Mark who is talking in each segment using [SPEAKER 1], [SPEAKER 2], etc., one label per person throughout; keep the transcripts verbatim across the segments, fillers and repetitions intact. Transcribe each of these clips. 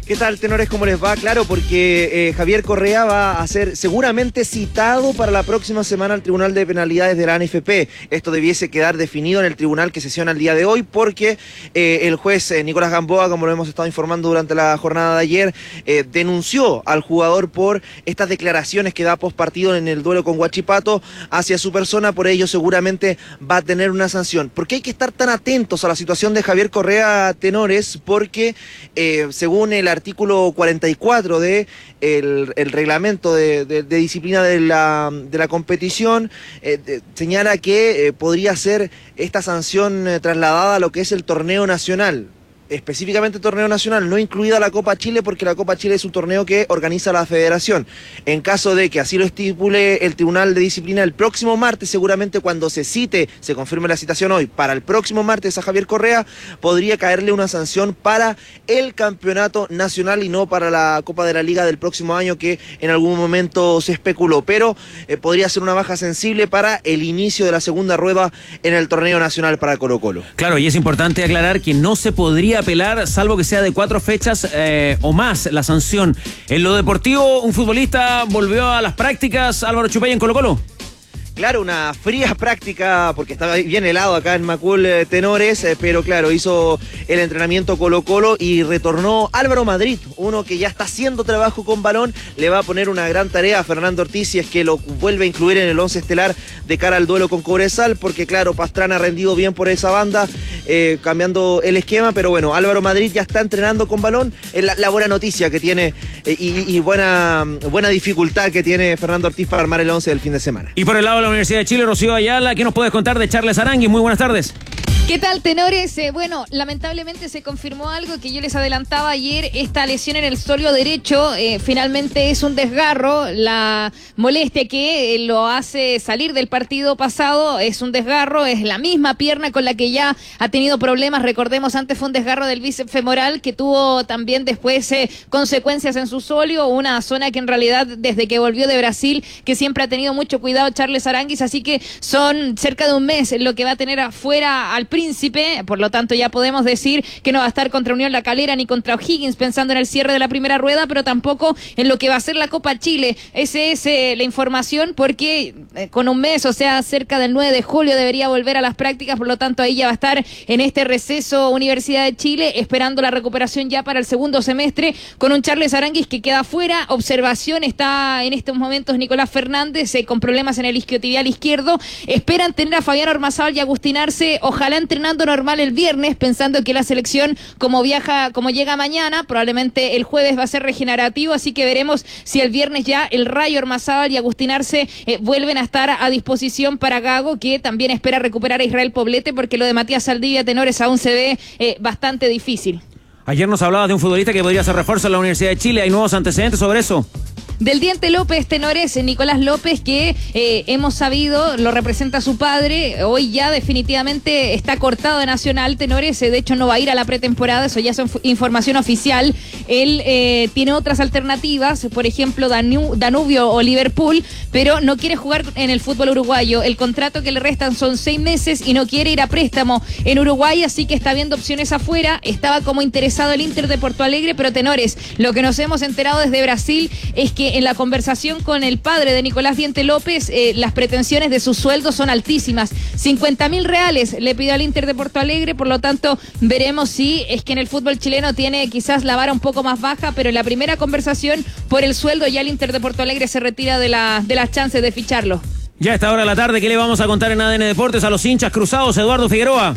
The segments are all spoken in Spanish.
[SPEAKER 1] ¿Qué tal, tenores? ¿Cómo les va? Claro, porque eh, Javier Correa va a ser seguramente citado para la próxima semana al Tribunal de Penalidades de la A N F P. Esto debiese quedar definido en el tribunal que sesiona el día de hoy, porque eh, el juez eh, Nicolás Gamboa, como lo hemos estado informando durante la jornada de ayer, eh, denunció al jugador por estas declaraciones que da post partido en el duelo con Huachipato hacia su persona. Por ello seguramente va a tener una sanción. ¿Por qué hay que estar tan atentos a la situación de Javier Correa, tenores? Porque eh, según el artículo cuarenta y cuatro de el, el reglamento de, de, de disciplina de la, de la competición, eh, de, señala que eh, podría ser esta sanción eh, trasladada a lo que es el torneo nacional. Específicamente torneo nacional, no incluida la Copa Chile, porque la Copa Chile es un torneo que organiza la federación. En caso de que así lo estipule el Tribunal de Disciplina el próximo martes, seguramente cuando se cite, se confirme la citación hoy, para el próximo martes a Javier Correa, podría caerle una sanción para el campeonato nacional y no para la Copa de la Liga del próximo año, que en algún momento se especuló, pero eh, podría ser una baja sensible para el inicio de la segunda rueda en el torneo nacional para Colo-Colo.
[SPEAKER 2] Claro, y es importante aclarar que no se podría apelar, salvo que sea de cuatro fechas eh, o más la sanción. En lo deportivo, un futbolista volvió a las prácticas, Álvaro Chupay, en Colo-Colo.
[SPEAKER 1] Claro, una fría práctica, porque estaba bien helado acá en Macul, eh, tenores, eh, pero claro, hizo el entrenamiento Colo-Colo y retornó Álvaro Madrid, uno que ya está haciendo trabajo con balón. Le va a poner una gran tarea a Fernando Ortiz si es que lo vuelve a incluir en el once estelar de cara al duelo con Cobresal, porque claro, Pastrana ha rendido bien por esa banda, eh, cambiando el esquema, pero bueno, Álvaro Madrid ya está entrenando con balón. Es la, la buena noticia que tiene eh, y, y buena, buena dificultad que tiene Fernando Ortiz para armar el once del fin de semana.
[SPEAKER 2] Y por el lado de la Universidad de Chile, Rocío Ayala, ¿qué nos puedes contar de Charles Aránguiz? Muy buenas tardes.
[SPEAKER 3] ¿Qué tal, tenores? Eh, bueno, lamentablemente se confirmó algo que yo les adelantaba ayer. Esta lesión en el sóleo derecho eh, finalmente es un desgarro. La molestia que eh, lo hace salir del partido pasado es un desgarro. Es la misma pierna con la que ya ha tenido problemas. Recordemos, antes fue un desgarro del bíceps femoral que tuvo también después eh, consecuencias en su sóleo. Una zona que en realidad desde que volvió de Brasil, que siempre ha tenido mucho cuidado Charles Aránguiz. Así que son cerca de un mes lo que va a tener afuera al Príncipe, por lo tanto ya podemos decir que no va a estar contra Unión La Calera ni contra O'Higgins pensando en el cierre de la primera rueda, pero tampoco en lo que va a ser la Copa Chile. Esa es eh, la información, porque eh, con un mes, o sea, cerca del nueve de julio debería volver a las prácticas, por lo tanto ahí ya va a estar en este receso Universidad de Chile, esperando la recuperación ya para el segundo semestre, con un Charles Aránguiz que queda fuera. Observación, está en estos momentos Nicolás Fernández eh, con problemas en el isquiotibial izquierdo. Esperan tener a Fabián Ormazábal y Agustín Arce, ojalá entrenando normal el viernes, pensando que la selección, como viaja, como llega mañana, probablemente el jueves va a ser regenerativo, así que veremos si el viernes ya el Rayo Ormazábal y Agustín Arce eh, vuelven a estar a disposición para Gago, que también espera recuperar a Israel Poblete, porque lo de Matías Saldivia, tenores, aún se ve eh, bastante difícil.
[SPEAKER 2] Ayer nos hablabas de un futbolista que podría ser refuerzo en la Universidad de Chile. ¿Hay nuevos antecedentes sobre eso?
[SPEAKER 3] Del Diente López, tenores, Nicolás López, que eh, hemos sabido, lo representa su padre, hoy ya definitivamente está cortado de Nacional, tenores, eh, de hecho no va a ir a la pretemporada, eso ya es información oficial. Él eh, tiene otras alternativas, por ejemplo Danu- Danubio o Liverpool, pero no quiere jugar en el fútbol uruguayo. El contrato que le restan son seis meses y no quiere ir a préstamo en Uruguay, así que está viendo opciones afuera. Estaba como interesado el Inter de Porto Alegre, pero tenores, lo que nos hemos enterado desde Brasil es que en la conversación con el padre de Nicolás Diente López, eh, las pretensiones de su sueldo son altísimas. cincuenta mil reales le pidió al Inter de Porto Alegre, por lo tanto veremos si es que en el fútbol chileno tiene quizás la vara un poco más baja, pero en la primera conversación por el sueldo ya el Inter de Porto Alegre se retira de, la, de las chances de ficharlo.
[SPEAKER 2] Ya a esta hora de la tarde, ¿qué le vamos a contar en A D N Deportes a los hinchas cruzados? Eduardo Figueroa.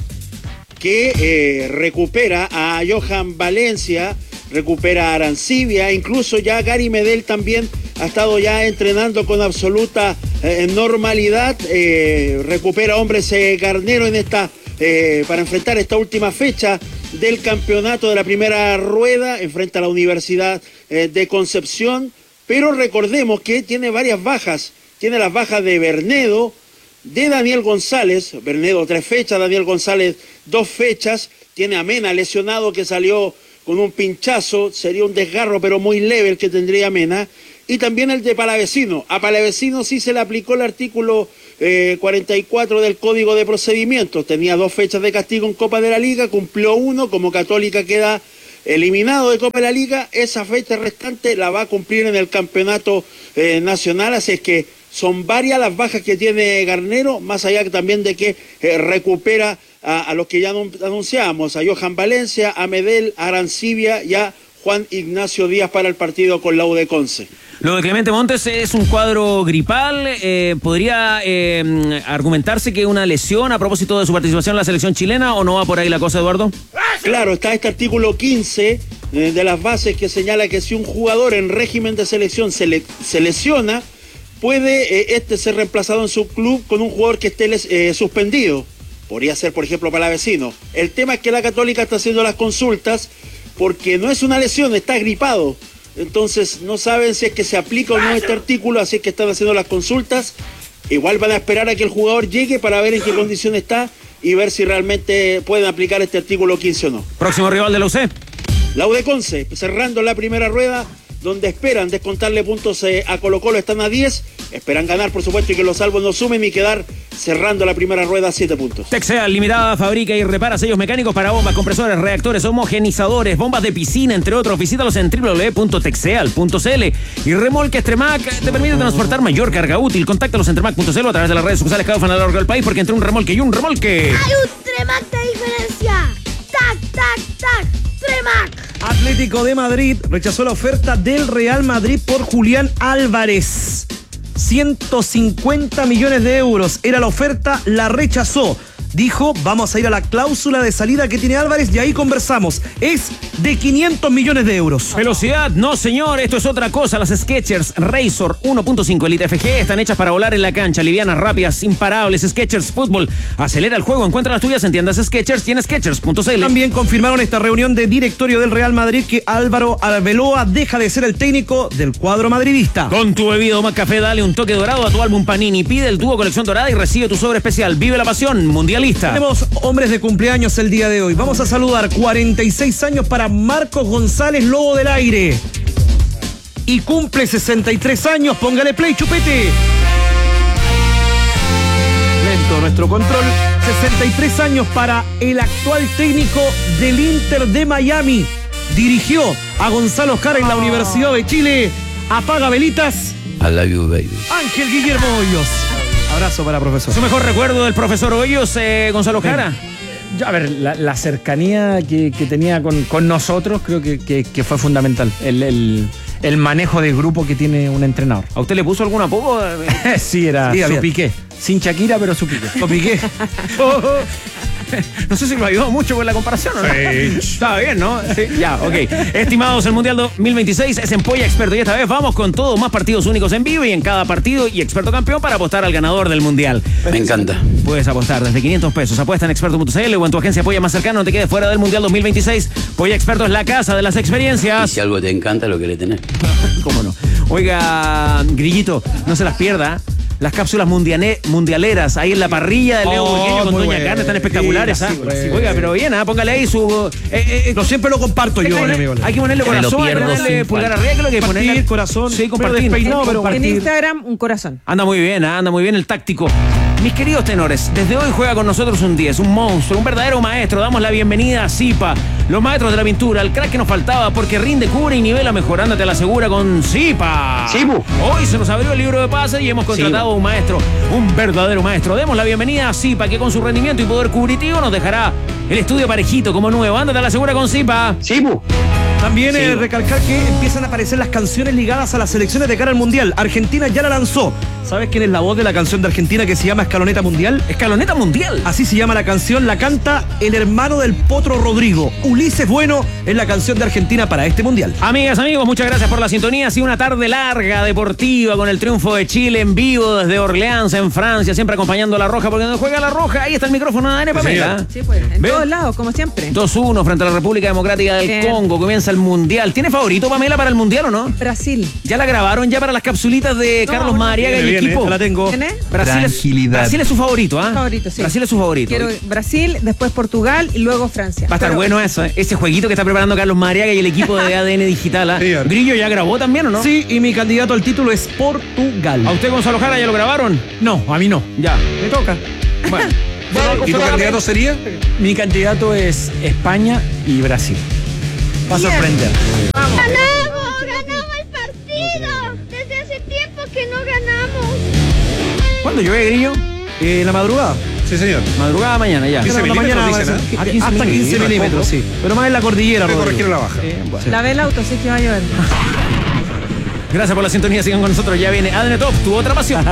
[SPEAKER 4] Que eh, recupera a Johan Valencia, recupera a Arancibia, incluso ya Gary Medel también ha estado ya entrenando con absoluta eh, normalidad, eh, recupera a Hombres eh, Garnero en esta, eh, para enfrentar esta última fecha del campeonato de la primera rueda, enfrenta a la Universidad eh, de Concepción, pero recordemos que tiene varias bajas, tiene las bajas de Bernedo, de Daniel González, Bernedo tres fechas, Daniel González dos fechas, tiene a Mena lesionado que salió con un pinchazo, sería un desgarro pero muy leve el que tendría Mena, y también el de Palavecino. A Palavecino sí se le aplicó el artículo eh, cuarenta y cuatro del Código de Procedimientos, tenía dos fechas de castigo en Copa de la Liga, cumplió uno, como Católica queda eliminado de Copa de la Liga, esa fecha restante la va a cumplir en el campeonato eh, nacional, así es que son varias las bajas que tiene Garnero, más allá también de que eh, recupera a, a los que ya anunciábamos, a Johan Valencia, a Medel, a Arancibia y a Juan Ignacio Díaz para el partido con la U de Conce.
[SPEAKER 2] Lo de Clemente Montes es un cuadro gripal. Eh, ¿Podría eh, argumentarse que una lesión a propósito de su participación en la selección chilena o no va por ahí la cosa, Eduardo?
[SPEAKER 4] Claro, está este artículo quince eh, de las bases que señala que si un jugador en régimen de selección se, le, se lesiona, puede eh, este ser reemplazado en su club con un jugador que esté eh, suspendido. Podría ser, por ejemplo, Palavecino. El tema es que la Católica está haciendo las consultas porque no es una lesión, está gripado. Entonces no saben si es que se aplica o no este artículo, así es que están haciendo las consultas. Igual van a esperar a que el jugador llegue para ver en qué condición está y ver si realmente pueden aplicar este artículo quince o no.
[SPEAKER 2] Próximo rival de la U C.
[SPEAKER 4] La U de Conce, cerrando la primera rueda, donde esperan descontarle puntos eh, a Colo Colo, están a diez, esperan ganar por supuesto y que los salvos no sumen y quedar cerrando la primera rueda a siete puntos.
[SPEAKER 2] Texea Limitada fabrica y repara sellos mecánicos para bombas, compresores, reactores, homogenizadores, bombas de piscina, entre otros. Visítalos en doble u doble u doble u punto texeal punto c l. Y Remolques Tremac te permite transportar mayor carga útil. Contáctalos en tremac punto c l o a través de las redes sociales que ofrecen a lo largo del país, porque entre un remolque y un remolque
[SPEAKER 5] hay un Tremac de diferencia. Tac, tac, tac. Tremac.
[SPEAKER 6] Atlético de Madrid rechazó la oferta del Real Madrid por Julián Álvarez. ciento cincuenta millones de euros era la oferta, la rechazó. Dijo, vamos a ir a la cláusula de salida que tiene Álvarez y ahí conversamos. Es de quinientos millones de euros.
[SPEAKER 2] Velocidad, no señor, esto es otra cosa. Las Skechers Razor uno punto cinco Elite F G están hechas para volar en la cancha. Livianas, rápidas, imparables. Skechers Fútbol acelera el juego. Encuentra las tuyas en tiendas Skechers y en skechers punto c l.
[SPEAKER 6] También confirmaron esta reunión de directorio del Real Madrid que Álvaro Arbeloa deja de ser el técnico del cuadro madridista.
[SPEAKER 2] Con tu bebida o más café, dale un toque dorado a tu álbum Panini. Pide el dúo colección dorada y recibe tu sobre especial. Vive la pasión mundial.
[SPEAKER 6] Tenemos hombres de cumpleaños el día de hoy. Vamos a saludar cuarenta y seis años para Marcos González, Lobo del Aire. Y cumple sesenta y tres años. Póngale play, chupete. Lento nuestro control. sesenta y tres años para el actual técnico del Inter de Miami. Dirigió a Gonzalo Jara en la Universidad de Chile. Apaga velitas.
[SPEAKER 7] I love you, baby.
[SPEAKER 6] Ángel Guillermo Hoyos. Abrazo para profesor.
[SPEAKER 2] ¿Su mejor recuerdo del profesor Hoyos, eh, Gonzalo Jara?
[SPEAKER 8] Yo, a ver, la, la cercanía que, que tenía con, con nosotros creo que, que, que fue fundamental. El, el, el manejo de grupo que tiene un entrenador.
[SPEAKER 2] ¿A usted le puso algún apodo?
[SPEAKER 8] Sí, era
[SPEAKER 6] Sí,
[SPEAKER 8] su
[SPEAKER 6] había.
[SPEAKER 8] Piqué. Sin Shakira, pero su Piqué.
[SPEAKER 6] Lo piqué.
[SPEAKER 2] No sé si lo ayudó mucho con la comparación, ¿o no? Sí. Está bien, ¿no? Sí. Ya, ok. Estimados, el Mundial dos mil veintiséis es en Polla Experto y esta vez vamos con todo, más partidos únicos en vivo y en cada partido y experto campeón para apostar al ganador del Mundial.
[SPEAKER 7] Me encanta.
[SPEAKER 2] Puedes apostar desde quinientos pesos. Apuesta en experto punto c l o en tu agencia Polla más cercana. No te quedes fuera del Mundial dos mil veintiséis. Polla Experto es la casa de las
[SPEAKER 7] Y
[SPEAKER 2] experiencias.
[SPEAKER 7] si algo te encanta, lo querés tener.
[SPEAKER 2] ¿Cómo no? Oiga, Grillito, no se las pierda. Las cápsulas mundiane- mundialeras ahí en la parrilla de Leo
[SPEAKER 6] Oh,
[SPEAKER 2] Burgueño con
[SPEAKER 6] muy
[SPEAKER 2] Doña
[SPEAKER 6] bueno.
[SPEAKER 2] Carne están espectaculares.
[SPEAKER 6] Sí,
[SPEAKER 2] ¿ah?
[SPEAKER 6] sí, sí,
[SPEAKER 2] Oiga,
[SPEAKER 6] sí.
[SPEAKER 2] pero bien, ¿ah? Póngale ahí su. eh, eh,
[SPEAKER 6] No siempre lo comparto yo,
[SPEAKER 2] hay,
[SPEAKER 6] amigo.
[SPEAKER 2] hay que ponerle
[SPEAKER 7] Me lo
[SPEAKER 2] corazón, hay que
[SPEAKER 7] pierdo
[SPEAKER 2] ponerle
[SPEAKER 7] sin
[SPEAKER 2] pulgar
[SPEAKER 7] falta.
[SPEAKER 2] arriba, que lo que
[SPEAKER 6] Compartir,
[SPEAKER 2] ponerle
[SPEAKER 6] corazón,
[SPEAKER 2] Sí,
[SPEAKER 6] pero
[SPEAKER 2] compartir.
[SPEAKER 6] despeinado, pero
[SPEAKER 9] En
[SPEAKER 6] compartir.
[SPEAKER 9] Instagram, un corazón.
[SPEAKER 2] Anda muy bien, ¿ah? anda muy bien el táctico. Mis queridos tenores, desde hoy juega con nosotros un diez, un monstruo, un verdadero maestro. Damos la bienvenida a Zipa, los maestros de la pintura, el crack que nos faltaba porque rinde, cubre y nivela mejorando, te la asegura con Zipa.
[SPEAKER 7] Zipu.
[SPEAKER 2] Hoy se nos abrió el libro de pases y hemos contratado a un maestro, un verdadero maestro. Demos la bienvenida a Zipa, que con su rendimiento y poder cubritivo nos dejará el estudio parejito como nuevo. Ándate a la segura con Zipa.
[SPEAKER 7] Sipu.
[SPEAKER 6] También eh,
[SPEAKER 2] Sí.
[SPEAKER 6] recalcar que empiezan a aparecer las canciones ligadas a las selecciones de cara al Mundial. Argentina ya la lanzó. ¿Sabes quién es la voz de la canción de Argentina que se llama Escaloneta Mundial?
[SPEAKER 2] Escaloneta mundial.
[SPEAKER 6] Así se llama la canción, la canta el hermano del Potro Rodrigo. Ulises Bueno es la canción de Argentina para este Mundial.
[SPEAKER 2] Amigas, amigos, muchas gracias por la sintonía. Ha sido una tarde larga, deportiva, con el triunfo de Chile en vivo desde Orleans, en Francia, siempre acompañando a la Roja, porque donde juega la Roja, ahí está el micrófono de Ana Pamela.
[SPEAKER 9] Sí, pues, en
[SPEAKER 2] ¿Ve?
[SPEAKER 9] todos lados, como siempre.
[SPEAKER 2] dos uno frente a la República Democrática del
[SPEAKER 9] Bien.
[SPEAKER 2] Congo. Comienza el Mundial. ¿Tiene favorito, Pamela, para el Mundial o no?
[SPEAKER 9] Brasil.
[SPEAKER 2] ¿Ya la grabaron ya para las capsulitas de
[SPEAKER 9] No,
[SPEAKER 2] Carlos
[SPEAKER 9] no.
[SPEAKER 2] Madariaga y el
[SPEAKER 6] Viene, viene,
[SPEAKER 2] equipo?
[SPEAKER 6] la tengo.
[SPEAKER 9] ¿Quién es?
[SPEAKER 2] Brasil es,
[SPEAKER 7] Tranquilidad.
[SPEAKER 2] Brasil es su favorito, ¿ah?
[SPEAKER 9] Favorito, sí.
[SPEAKER 2] Brasil es su favorito.
[SPEAKER 9] Quiero Brasil, después Portugal y luego Francia.
[SPEAKER 2] Va a estar
[SPEAKER 9] Pero-
[SPEAKER 2] bueno eso, ¿eh? Ese jueguito que está preparando Carlos Madariaga y el equipo de A D N Digital. ¿ah?
[SPEAKER 6] Sí,
[SPEAKER 2] Grillo ya grabó también, ¿o no?
[SPEAKER 6] Sí, y mi candidato al título es Portugal.
[SPEAKER 2] ¿A usted, Gonzalo Jara, ya lo grabaron?
[SPEAKER 8] No, a mí no.
[SPEAKER 2] Ya.
[SPEAKER 6] Me toca.
[SPEAKER 2] Bueno.
[SPEAKER 6] ¿Y tu candidato sería?
[SPEAKER 8] Mi candidato es España y Brasil.
[SPEAKER 6] Va a sorprender.
[SPEAKER 5] ¡Ganamos! ¡Ganamos el partido! Desde hace tiempo que no ganamos.
[SPEAKER 2] ¿Cuándo llueve, Grillo?
[SPEAKER 6] Eh, ¿En la madrugada?
[SPEAKER 10] Sí, señor.
[SPEAKER 2] Madrugada mañana ya.
[SPEAKER 10] quince
[SPEAKER 6] Pero la
[SPEAKER 10] milímetros
[SPEAKER 6] mañana
[SPEAKER 10] dicen,
[SPEAKER 6] va a
[SPEAKER 10] ¿eh?
[SPEAKER 6] ser-
[SPEAKER 2] Ah, quince
[SPEAKER 6] hasta quince
[SPEAKER 2] milímetros,
[SPEAKER 6] milímetros, sí. Pero más en la cordillera,
[SPEAKER 10] Me
[SPEAKER 6] Rodrigo.
[SPEAKER 10] corrigieron la baja.
[SPEAKER 2] Eh, bueno.
[SPEAKER 9] La ve el auto, sí que va a llover.
[SPEAKER 2] Gracias por la sintonía, sigan con nosotros. Ya viene A D N Top, tu otra pasión.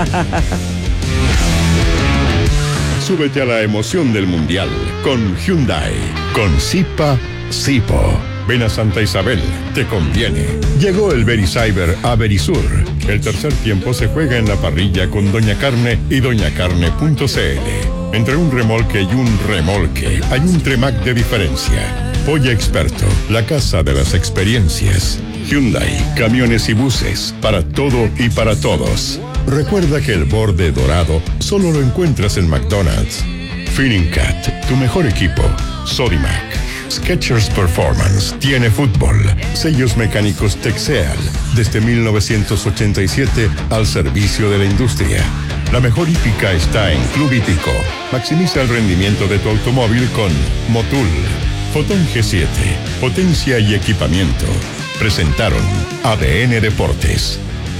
[SPEAKER 11] Súbete a la emoción del Mundial con Hyundai. Con Zipa, Zipo. Ven a Santa Isabel, te conviene. Llegó el Vericyber a Verisur. El tercer tiempo se juega en la parrilla con Doña Carne y doña carne punto c l. Entre un remolque y un remolque hay un Tremac de diferencia. Polla Experto, la casa de las experiencias. Hyundai, camiones y buses, para todo y para todos. Recuerda que el borde dorado solo lo encuentras en McDonald's. Feeling Cat, tu mejor equipo. Sodimac. Skechers Performance tiene fútbol. Sellos mecánicos Texeal. Desde mil novecientos ochenta y siete al servicio de la industria. La mejor hípica está en Club Hípico. Maximiza el rendimiento de tu automóvil con Motul. Fotón G siete. Potencia y equipamiento. Presentaron A D N Deportes.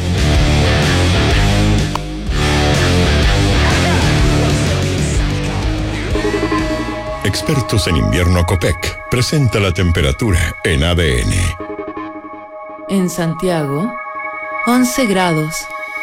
[SPEAKER 11] Expertos en invierno Copec presenta la temperatura en A D N.
[SPEAKER 12] En Santiago, once grados.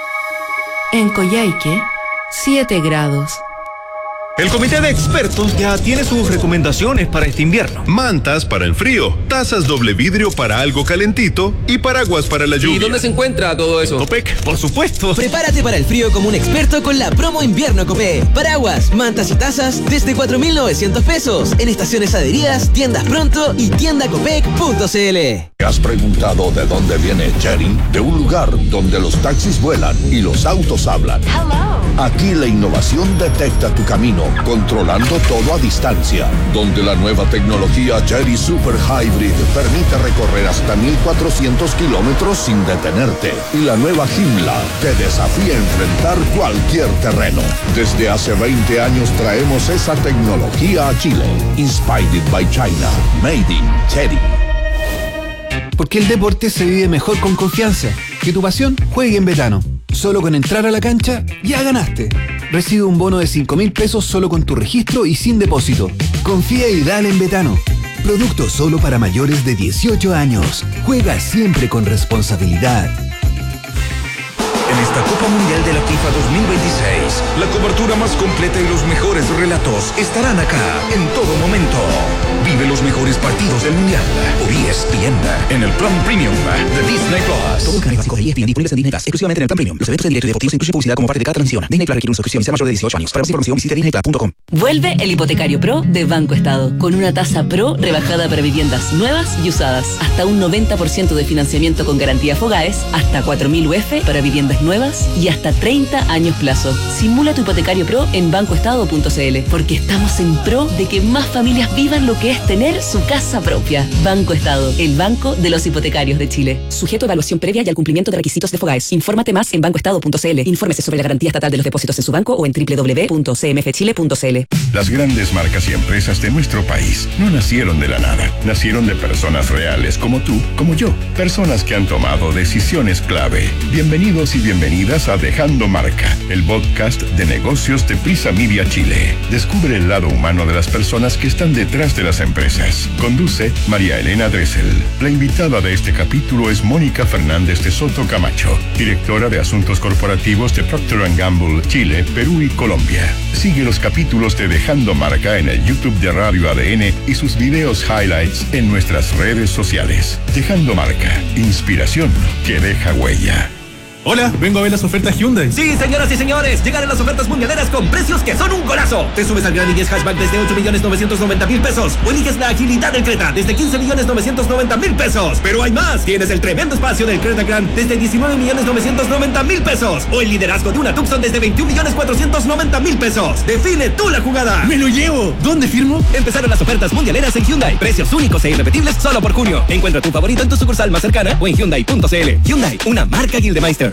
[SPEAKER 12] En Coyhaique, siete grados.
[SPEAKER 13] El comité de expertos ya tiene sus recomendaciones para este invierno.
[SPEAKER 14] Mantas para el frío, tazas doble vidrio para algo calentito y paraguas para la lluvia.
[SPEAKER 15] ¿Y dónde se encuentra todo eso?
[SPEAKER 13] Copec, por supuesto.
[SPEAKER 16] Prepárate para el frío como un experto con la promo invierno Copec. Paraguas, mantas y tazas desde cuatro mil novecientos pesos. En estaciones adheridas, tiendas pronto y tienda copec punto c l.
[SPEAKER 17] ¿Te has preguntado de dónde viene Chery? De un lugar donde los taxis vuelan y los autos hablan.
[SPEAKER 5] Hello.
[SPEAKER 17] Aquí la innovación detecta tu camino, controlando todo a distancia. Donde la nueva tecnología Chery Super Hybrid permite recorrer hasta mil cuatrocientos kilómetros sin detenerte. Y la nueva Himla te desafía a enfrentar cualquier terreno. Desde hace veinte años traemos esa tecnología a Chile. Inspired by China. Made in Chery.
[SPEAKER 18] Porque el deporte se vive mejor con confianza. Que tu pasión juegue en Betano. Solo con entrar a la cancha, ya ganaste. Recibe un bono de cinco mil pesos solo con tu registro y sin depósito. Confía y dale en Betano. Producto solo para mayores de dieciocho años. Juega siempre con responsabilidad.
[SPEAKER 19] En esta Copa Mundial de la FIFA dos mil veintiséis, la cobertura más completa y los mejores relatos estarán acá en todo momento. Vive los mejores partidos del Mundial por E S P N en el plan premium de Disney Plus.
[SPEAKER 20] Todo el canal básico de E S P N disponibles en Disney Plus, exclusivamente en el plan premium. Los eventos en directo y deportivos incluyen publicidad como parte de cada transmisión. Disney Plus requiere una suscripción y sea mayor de dieciocho años. Para más información visite disney plus punto com.
[SPEAKER 12] Vuelve el hipotecario Pro de Banco Estado, con una tasa Pro rebajada para viviendas nuevas y usadas. Hasta un noventa por ciento de financiamiento con garantía Fogaes, hasta cuatro mil U F para viviendas nuevas y hasta treinta años plazo. Simula tu hipotecario Pro en banco estado punto c l, porque estamos en pro de que más familias vivan lo que es tener su casa propia. Banco Estado, el banco de los hipotecarios de Chile. Sujeto a evaluación previa y al cumplimiento de requisitos de Fogaes. Infórmate más en banco estado punto c l. Infórmese sobre la garantía estatal de los depósitos en su banco o en doble u doble u doble u punto c m f chile punto c l.
[SPEAKER 11] Las grandes marcas y empresas de nuestro país no nacieron de la nada. Nacieron de personas reales como tú, como yo. Personas que han tomado decisiones clave. Bienvenidos y bienvenidas a Dejando Marca, el podcast de negocios de Prisa Media Chile. Descubre el lado humano de las personas que están detrás de las empresas. Conduce María Elena Dressel. La invitada de este capítulo es Mónica Fernández de Soto Camacho, directora de Asuntos Corporativos de Procter and Gamble, Chile, Perú y Colombia. Sigue los capítulos de Dejando Marca en el YouTube de Radio A D N y sus videos highlights en nuestras redes sociales. Dejando Marca, inspiración que deja huella.
[SPEAKER 13] Hola, vengo a ver las ofertas Hyundai.
[SPEAKER 21] Sí, señoras y señores, llegaron las ofertas mundialeras con precios que son un golazo. Te subes al Gran i diez Hatchback desde ocho millones novecientos noventa mil pesos o eliges la agilidad del Creta desde quince millones novecientos noventa mil pesos. Pero hay más, tienes el tremendo espacio del Creta Grand desde diecinueve millones novecientos noventa mil pesos o el liderazgo de una Tucson desde veintiún millones cuatrocientos noventa mil pesos. Define tú la jugada.
[SPEAKER 13] ¡Me lo llevo! ¿Dónde firmo?
[SPEAKER 21] Empezaron las ofertas mundialeras en Hyundai. Precios únicos e irrepetibles solo por junio. Encuentra tu favorito en tu sucursal más cercana o en hyundai punto c l. Hyundai, una marca Gildemeister.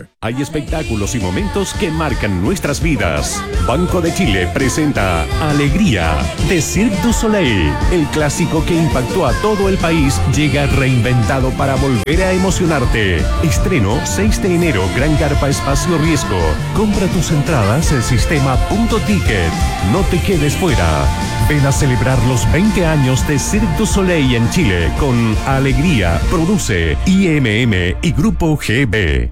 [SPEAKER 10] Center. Hay espectáculos y momentos que marcan nuestras vidas. Banco de Chile presenta Alegría de Cirque du Soleil. El clásico que impactó a todo el país llega reinventado para volver a emocionarte. Estreno seis de enero, Gran Carpa Espacio Riesgo. Compra tus entradas en sistema punto ticket. No te quedes fuera. Ven a celebrar los veinte años de Cirque du Soleil en Chile con Alegría. Produce I M M y Grupo G B.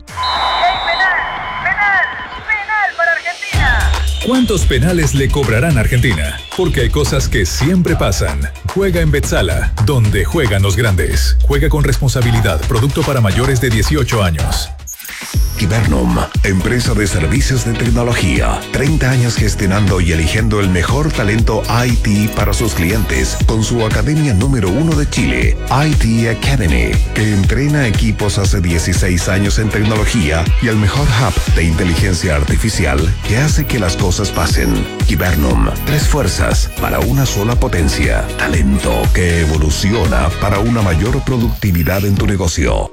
[SPEAKER 15] ¿Cuántos penales le cobrarán a Argentina? Porque hay cosas que siempre pasan. Juega en Betzala, donde juegan los grandes. Juega con responsabilidad. Producto para mayores de dieciocho años.
[SPEAKER 17] Kibernum, empresa de servicios de tecnología. treinta años gestionando y eligiendo el mejor talento I T para sus clientes con su academia número uno de Chile, I T Academy, que entrena equipos hace dieciséis años en tecnología y el mejor hub de inteligencia artificial que hace que las cosas pasen. Kibernum, tres fuerzas para una sola potencia. Talento que evoluciona para una mayor productividad en tu negocio.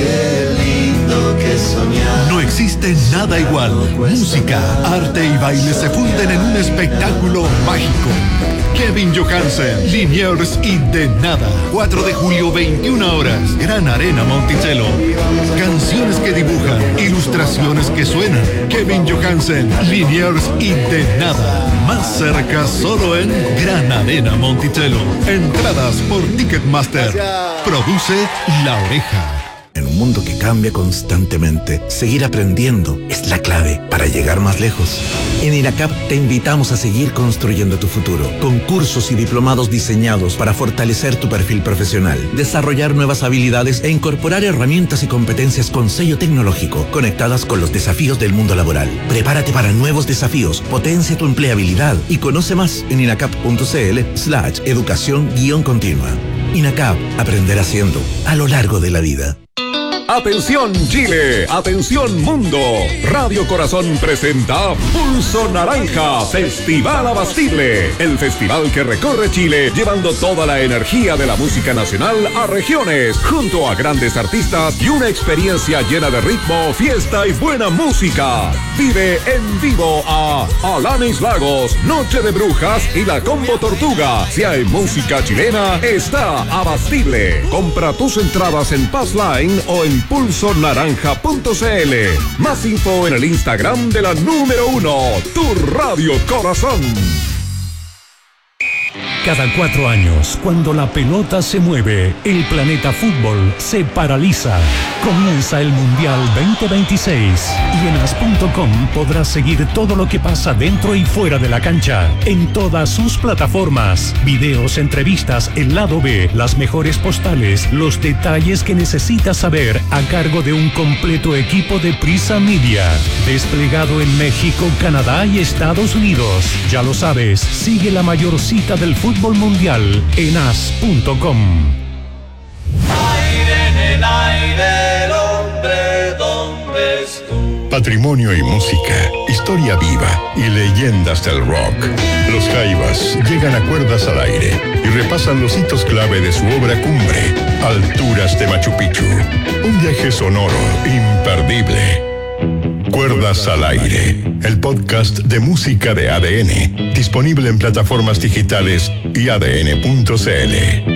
[SPEAKER 22] No existe nada igual. Música, arte y baile se funden en un espectáculo mágico. Kevin Johansen, Liniers y De Nada. cuatro de julio, veintiuna horas. Gran Arena Monticello. Canciones que dibujan, ilustraciones que suenan. Kevin Johansen, Liniers y De Nada. Más cerca solo en Gran Arena Monticello. Entradas por Ticketmaster. Produce La Oreja.
[SPEAKER 23] En un mundo que cambia constantemente, seguir aprendiendo es la clave para llegar más lejos. En INACAP te invitamos a seguir construyendo tu futuro, con cursos y diplomados diseñados para fortalecer tu perfil profesional, desarrollar nuevas habilidades e incorporar herramientas y competencias con sello tecnológico, conectadas con los desafíos del mundo laboral. Prepárate para nuevos desafíos, potencia tu empleabilidad y conoce más en inacap.cl slash educación guión continua. INACAP, aprender haciendo a lo largo de la vida.
[SPEAKER 10] Atención Chile, atención mundo. Radio Corazón presenta Pulso Naranja, Festival Abastible. El festival que recorre Chile llevando toda la energía de la música nacional a regiones, junto a grandes artistas y una experiencia llena de ritmo, fiesta y buena música. Vive en vivo a Alanis Lagos, Noche de Brujas y la Combo Tortuga. Si hay música chilena, está Abastible. Compra tus entradas en Passline o en pulso naranja punto cl. Más info en el Instagram de la número uno, tu Radio Corazón. Cada cuatro años, cuando la pelota se mueve, el planeta fútbol se paraliza. Comienza el Mundial veinte veintiséis y en as punto com podrás seguir todo lo que pasa dentro y fuera de la cancha, en todas sus plataformas. Videos, entrevistas, el lado B, las mejores postales, los detalles que necesitas saber a cargo de un completo equipo de Prisa Media, desplegado en México, Canadá y Estados Unidos. Ya lo sabes, sigue la mayor cita del fútbol mundial en as punto com.
[SPEAKER 24] Aire en el aire, el hombre, ¿dónde estuvo?
[SPEAKER 11] Patrimonio y música, historia viva y leyendas del rock. Los Jaivas llegan a Cuerdas al Aire y repasan los hitos clave de su obra cumbre, Alturas de Machu Picchu. Un viaje sonoro imperdible. Cuerdas al Aire, el podcast de música de A D N, disponible en plataformas digitales y A D N punto cl.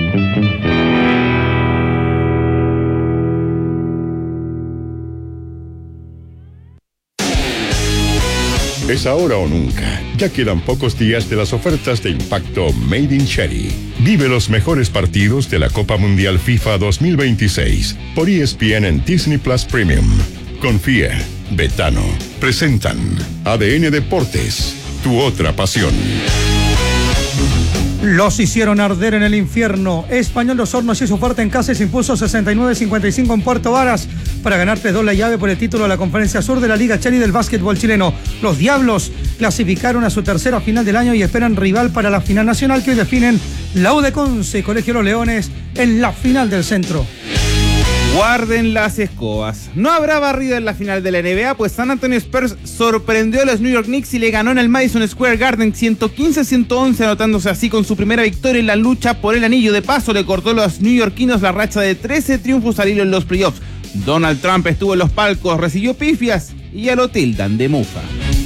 [SPEAKER 11] Es ahora o nunca. Ya quedan pocos días de las ofertas de impacto Made in Cherry. Vive los mejores partidos de la Copa Mundial FIFA dos mil veintiséis por E S P N en Disney Plus Premium. Confía, Betano. Presentan A D N Deportes, tu otra pasión.
[SPEAKER 25] Los hicieron arder en el infierno. Español Los Hornos hizo fuerte en casa y se impuso sesenta y nueve cincuenta y cinco en Puerto Varas para ganar tres dos la llave por el título de la Conferencia Sur de la Liga Cherry del básquetbol chileno. Los Diablos clasificaron a su tercera final del año y esperan rival para la final nacional que hoy definen la U de Conce y Colegio Los Leones en la final del centro.
[SPEAKER 26] Guarden las escobas. No habrá barrido en la final de la N B A, pues San Antonio Spurs sorprendió a los New York Knicks y le ganó en el Madison Square Garden ciento quince a ciento once, anotándose así con su primera victoria en la lucha por el anillo. De paso, le cortó a los neoyorquinos la racha de trece triunfos al hilo en los playoffs. Donald Trump estuvo en los palcos, recibió pifias y ya lo tildan de mufa.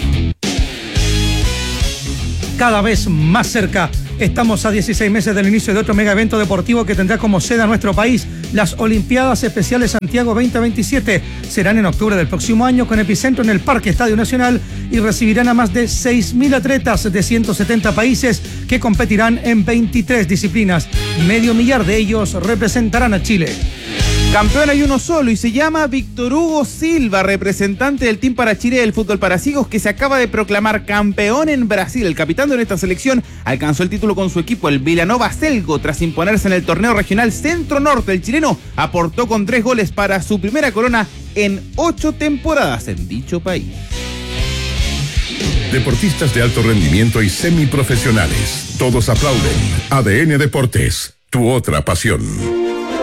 [SPEAKER 25] Cada vez más cerca. Estamos a dieciséis meses del inicio de otro mega evento deportivo que tendrá como sede a nuestro país. Las Olimpiadas Especiales Santiago veinte veintisiete serán en octubre del próximo año con epicentro en el Parque Estadio Nacional y recibirán a más de seis mil atletas de ciento setenta países que competirán en veintitrés disciplinas. Medio millar de ellos representarán a Chile.
[SPEAKER 26] Campeón hay uno solo y se llama Víctor Hugo Silva, representante del Team para Chile del fútbol para ciegos, que se acaba de proclamar campeón en Brasil. El capitán de esta selección alcanzó el título con su equipo, el Vila Nova Selgo, tras imponerse en el torneo regional Centro-Norte. El chileno aportó con tres goles para su primera corona en ocho temporadas en dicho país.
[SPEAKER 11] Deportistas de alto rendimiento y semiprofesionales, todos aplauden. A D N Deportes, tu otra pasión.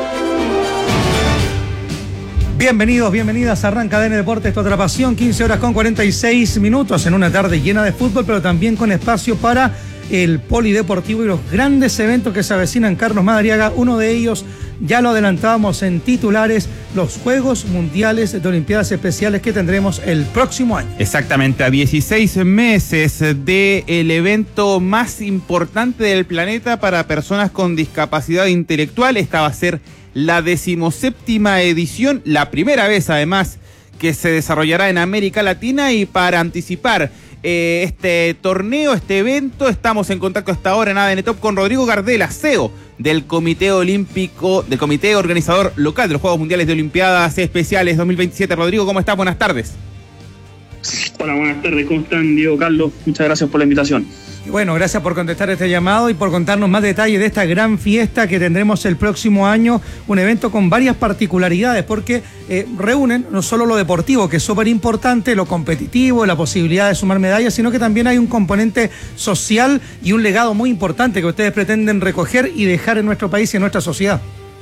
[SPEAKER 25] Bienvenidos, bienvenidas, arranca A D N Deportes, tu otra pasión, quince horas con cuarenta y seis minutos en una tarde llena de fútbol, pero también con espacio para el polideportivo y los grandes eventos que se avecinan. Carlos Madariaga, uno de ellos, ya lo adelantábamos en titulares, los Juegos Mundiales de Olimpiadas Especiales que tendremos el próximo año.
[SPEAKER 26] Exactamente, a dieciséis meses del evento más importante del planeta para personas con discapacidad intelectual. Esta va a ser la decimoséptima edición, la primera vez además que se desarrollará en América Latina. Y para anticipar eh, este torneo, este evento, estamos en contacto hasta ahora en A D N Top con Rodrigo Gardela, C E O del Comité Olímpico, del Comité Organizador Local de los Juegos Mundiales de Olimpiadas Especiales dos mil veintisiete. Rodrigo, ¿cómo estás? Buenas tardes.
[SPEAKER 1] Hola, buenas tardes. ¿Cómo están, Diego, Carlos? Muchas gracias por la invitación.
[SPEAKER 25] Y bueno, gracias por contestar este llamado y por contarnos más detalles de esta gran fiesta que tendremos el próximo año, un evento con varias particularidades porque eh, reúnen no solo lo deportivo, que es súper importante, lo competitivo, la posibilidad de sumar medallas, sino que también hay un componente social y un legado muy importante que ustedes pretenden recoger y dejar en nuestro país y en nuestra sociedad.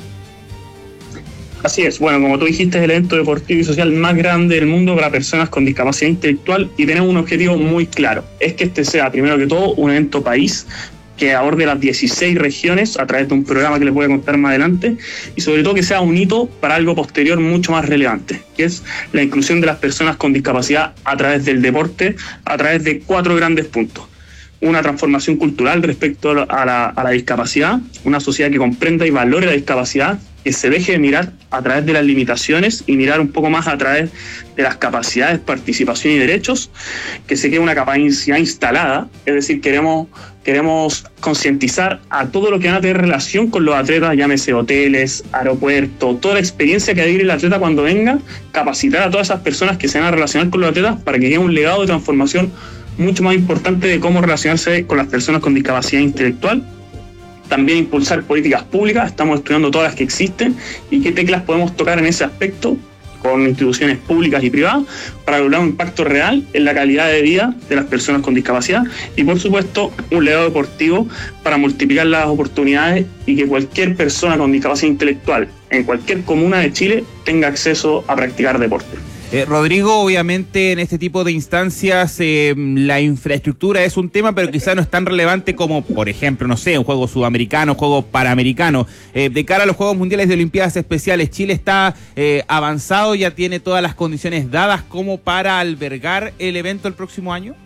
[SPEAKER 1] Así es, bueno, como tú dijiste, es el evento deportivo y social más grande del mundo para personas con discapacidad intelectual y tenemos un objetivo muy claro, es que este sea, primero que todo, un evento país que aborde las dieciséis regiones a través de un programa que les voy a contar más adelante y sobre todo que sea un hito para algo posterior mucho más relevante, que es la inclusión de las personas con discapacidad a través del deporte, a través de cuatro grandes puntos. Una transformación cultural respecto a la, a la discapacidad, una sociedad que comprenda y valore la discapacidad, que se deje de mirar a través de las limitaciones y mirar un poco más a través de las capacidades, participación y derechos, que se quede una capacidad instalada, es decir, queremos, queremos concientizar a todo lo que van a tener relación con los atletas, llámese hoteles, aeropuertos, toda la experiencia que adquiere el atleta cuando venga, capacitar a todas esas personas que se van a relacionar con los atletas para que quede un legado de transformación mucho más importante de cómo relacionarse con las personas con discapacidad intelectual. También impulsar políticas públicas, estamos estudiando todas las que existen y qué teclas podemos tocar en ese aspecto con instituciones públicas y privadas para lograr un impacto real en la calidad de vida de las personas con discapacidad y por supuesto un legado deportivo para multiplicar las oportunidades y que cualquier persona con discapacidad intelectual en cualquier comuna de Chile tenga acceso a practicar deporte.
[SPEAKER 26] Eh, Rodrigo, obviamente en este tipo de instancias eh, la infraestructura es un tema, pero quizá no es tan relevante como, por ejemplo, no sé, un juego sudamericano, un juego panamericano. Eh, de cara a los Juegos Mundiales de Olimpiadas Especiales, ¿Chile está eh, avanzado, ya tiene todas las condiciones dadas como para albergar el evento el próximo año?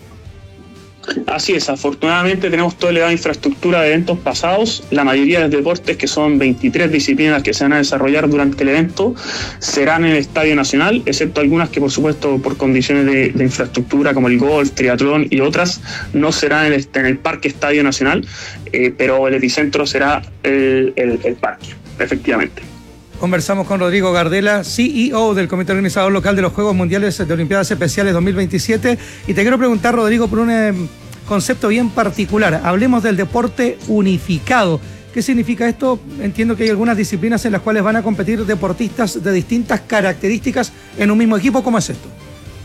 [SPEAKER 1] Así es, afortunadamente tenemos toda la infraestructura de eventos pasados. La mayoría de los deportes, que son veintitrés disciplinas que se van a desarrollar durante el evento, serán en el Estadio Nacional, excepto algunas que por supuesto por condiciones de, de infraestructura como el golf, triatlón y otras, no serán en el, en el Parque Estadio Nacional, eh, pero el epicentro será el, el, el parque, efectivamente.
[SPEAKER 25] Conversamos con Rodrigo Gardela, C E O del Comité Organizador Local de los Juegos Mundiales de Olimpiadas Especiales dos mil veintisiete. Y te quiero preguntar, Rodrigo, por un eh, concepto bien particular. Hablemos del deporte unificado. ¿Qué significa esto? Entiendo que hay algunas disciplinas en las cuales van a competir deportistas de distintas características en un mismo equipo. ¿Cómo es esto?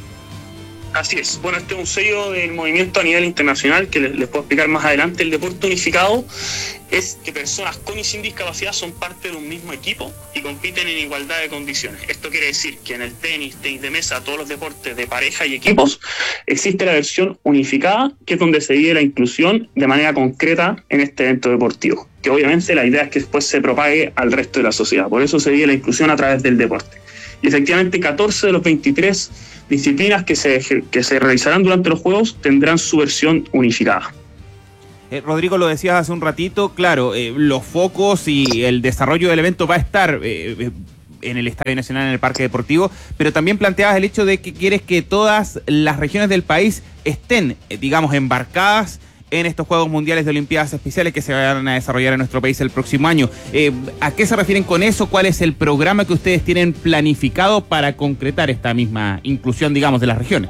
[SPEAKER 1] Así es. Bueno, este es un sello del movimiento a nivel internacional que les, les puedo explicar más adelante. El deporte unificado es que personas con y sin discapacidad son parte de un mismo equipo y compiten en igualdad de condiciones. Esto quiere decir que en el tenis, tenis de mesa, todos los deportes de pareja y equipos, existe la versión unificada, que es donde se vive la inclusión de manera concreta en este evento deportivo, que obviamente la idea es que después se propague al resto de la sociedad. Por eso se vive la inclusión a través del deporte. y efectivamente catorce de los veintitrés disciplinas que se, que se realizarán durante los Juegos tendrán su versión unificada.
[SPEAKER 26] Eh, Rodrigo, lo decías hace un ratito, claro, eh, los focos y el desarrollo del evento va a estar eh, en el Estadio Nacional, en el Parque Deportivo, pero también planteabas el hecho de que quieres que todas las regiones del país estén, eh, digamos, embarcadas en estos Juegos Mundiales de Olimpiadas Especiales que se van a desarrollar en nuestro país el próximo año. Eh, ¿A qué se refieren con eso? ¿Cuál es el programa que ustedes tienen planificado para concretar esta misma inclusión, digamos, de las regiones?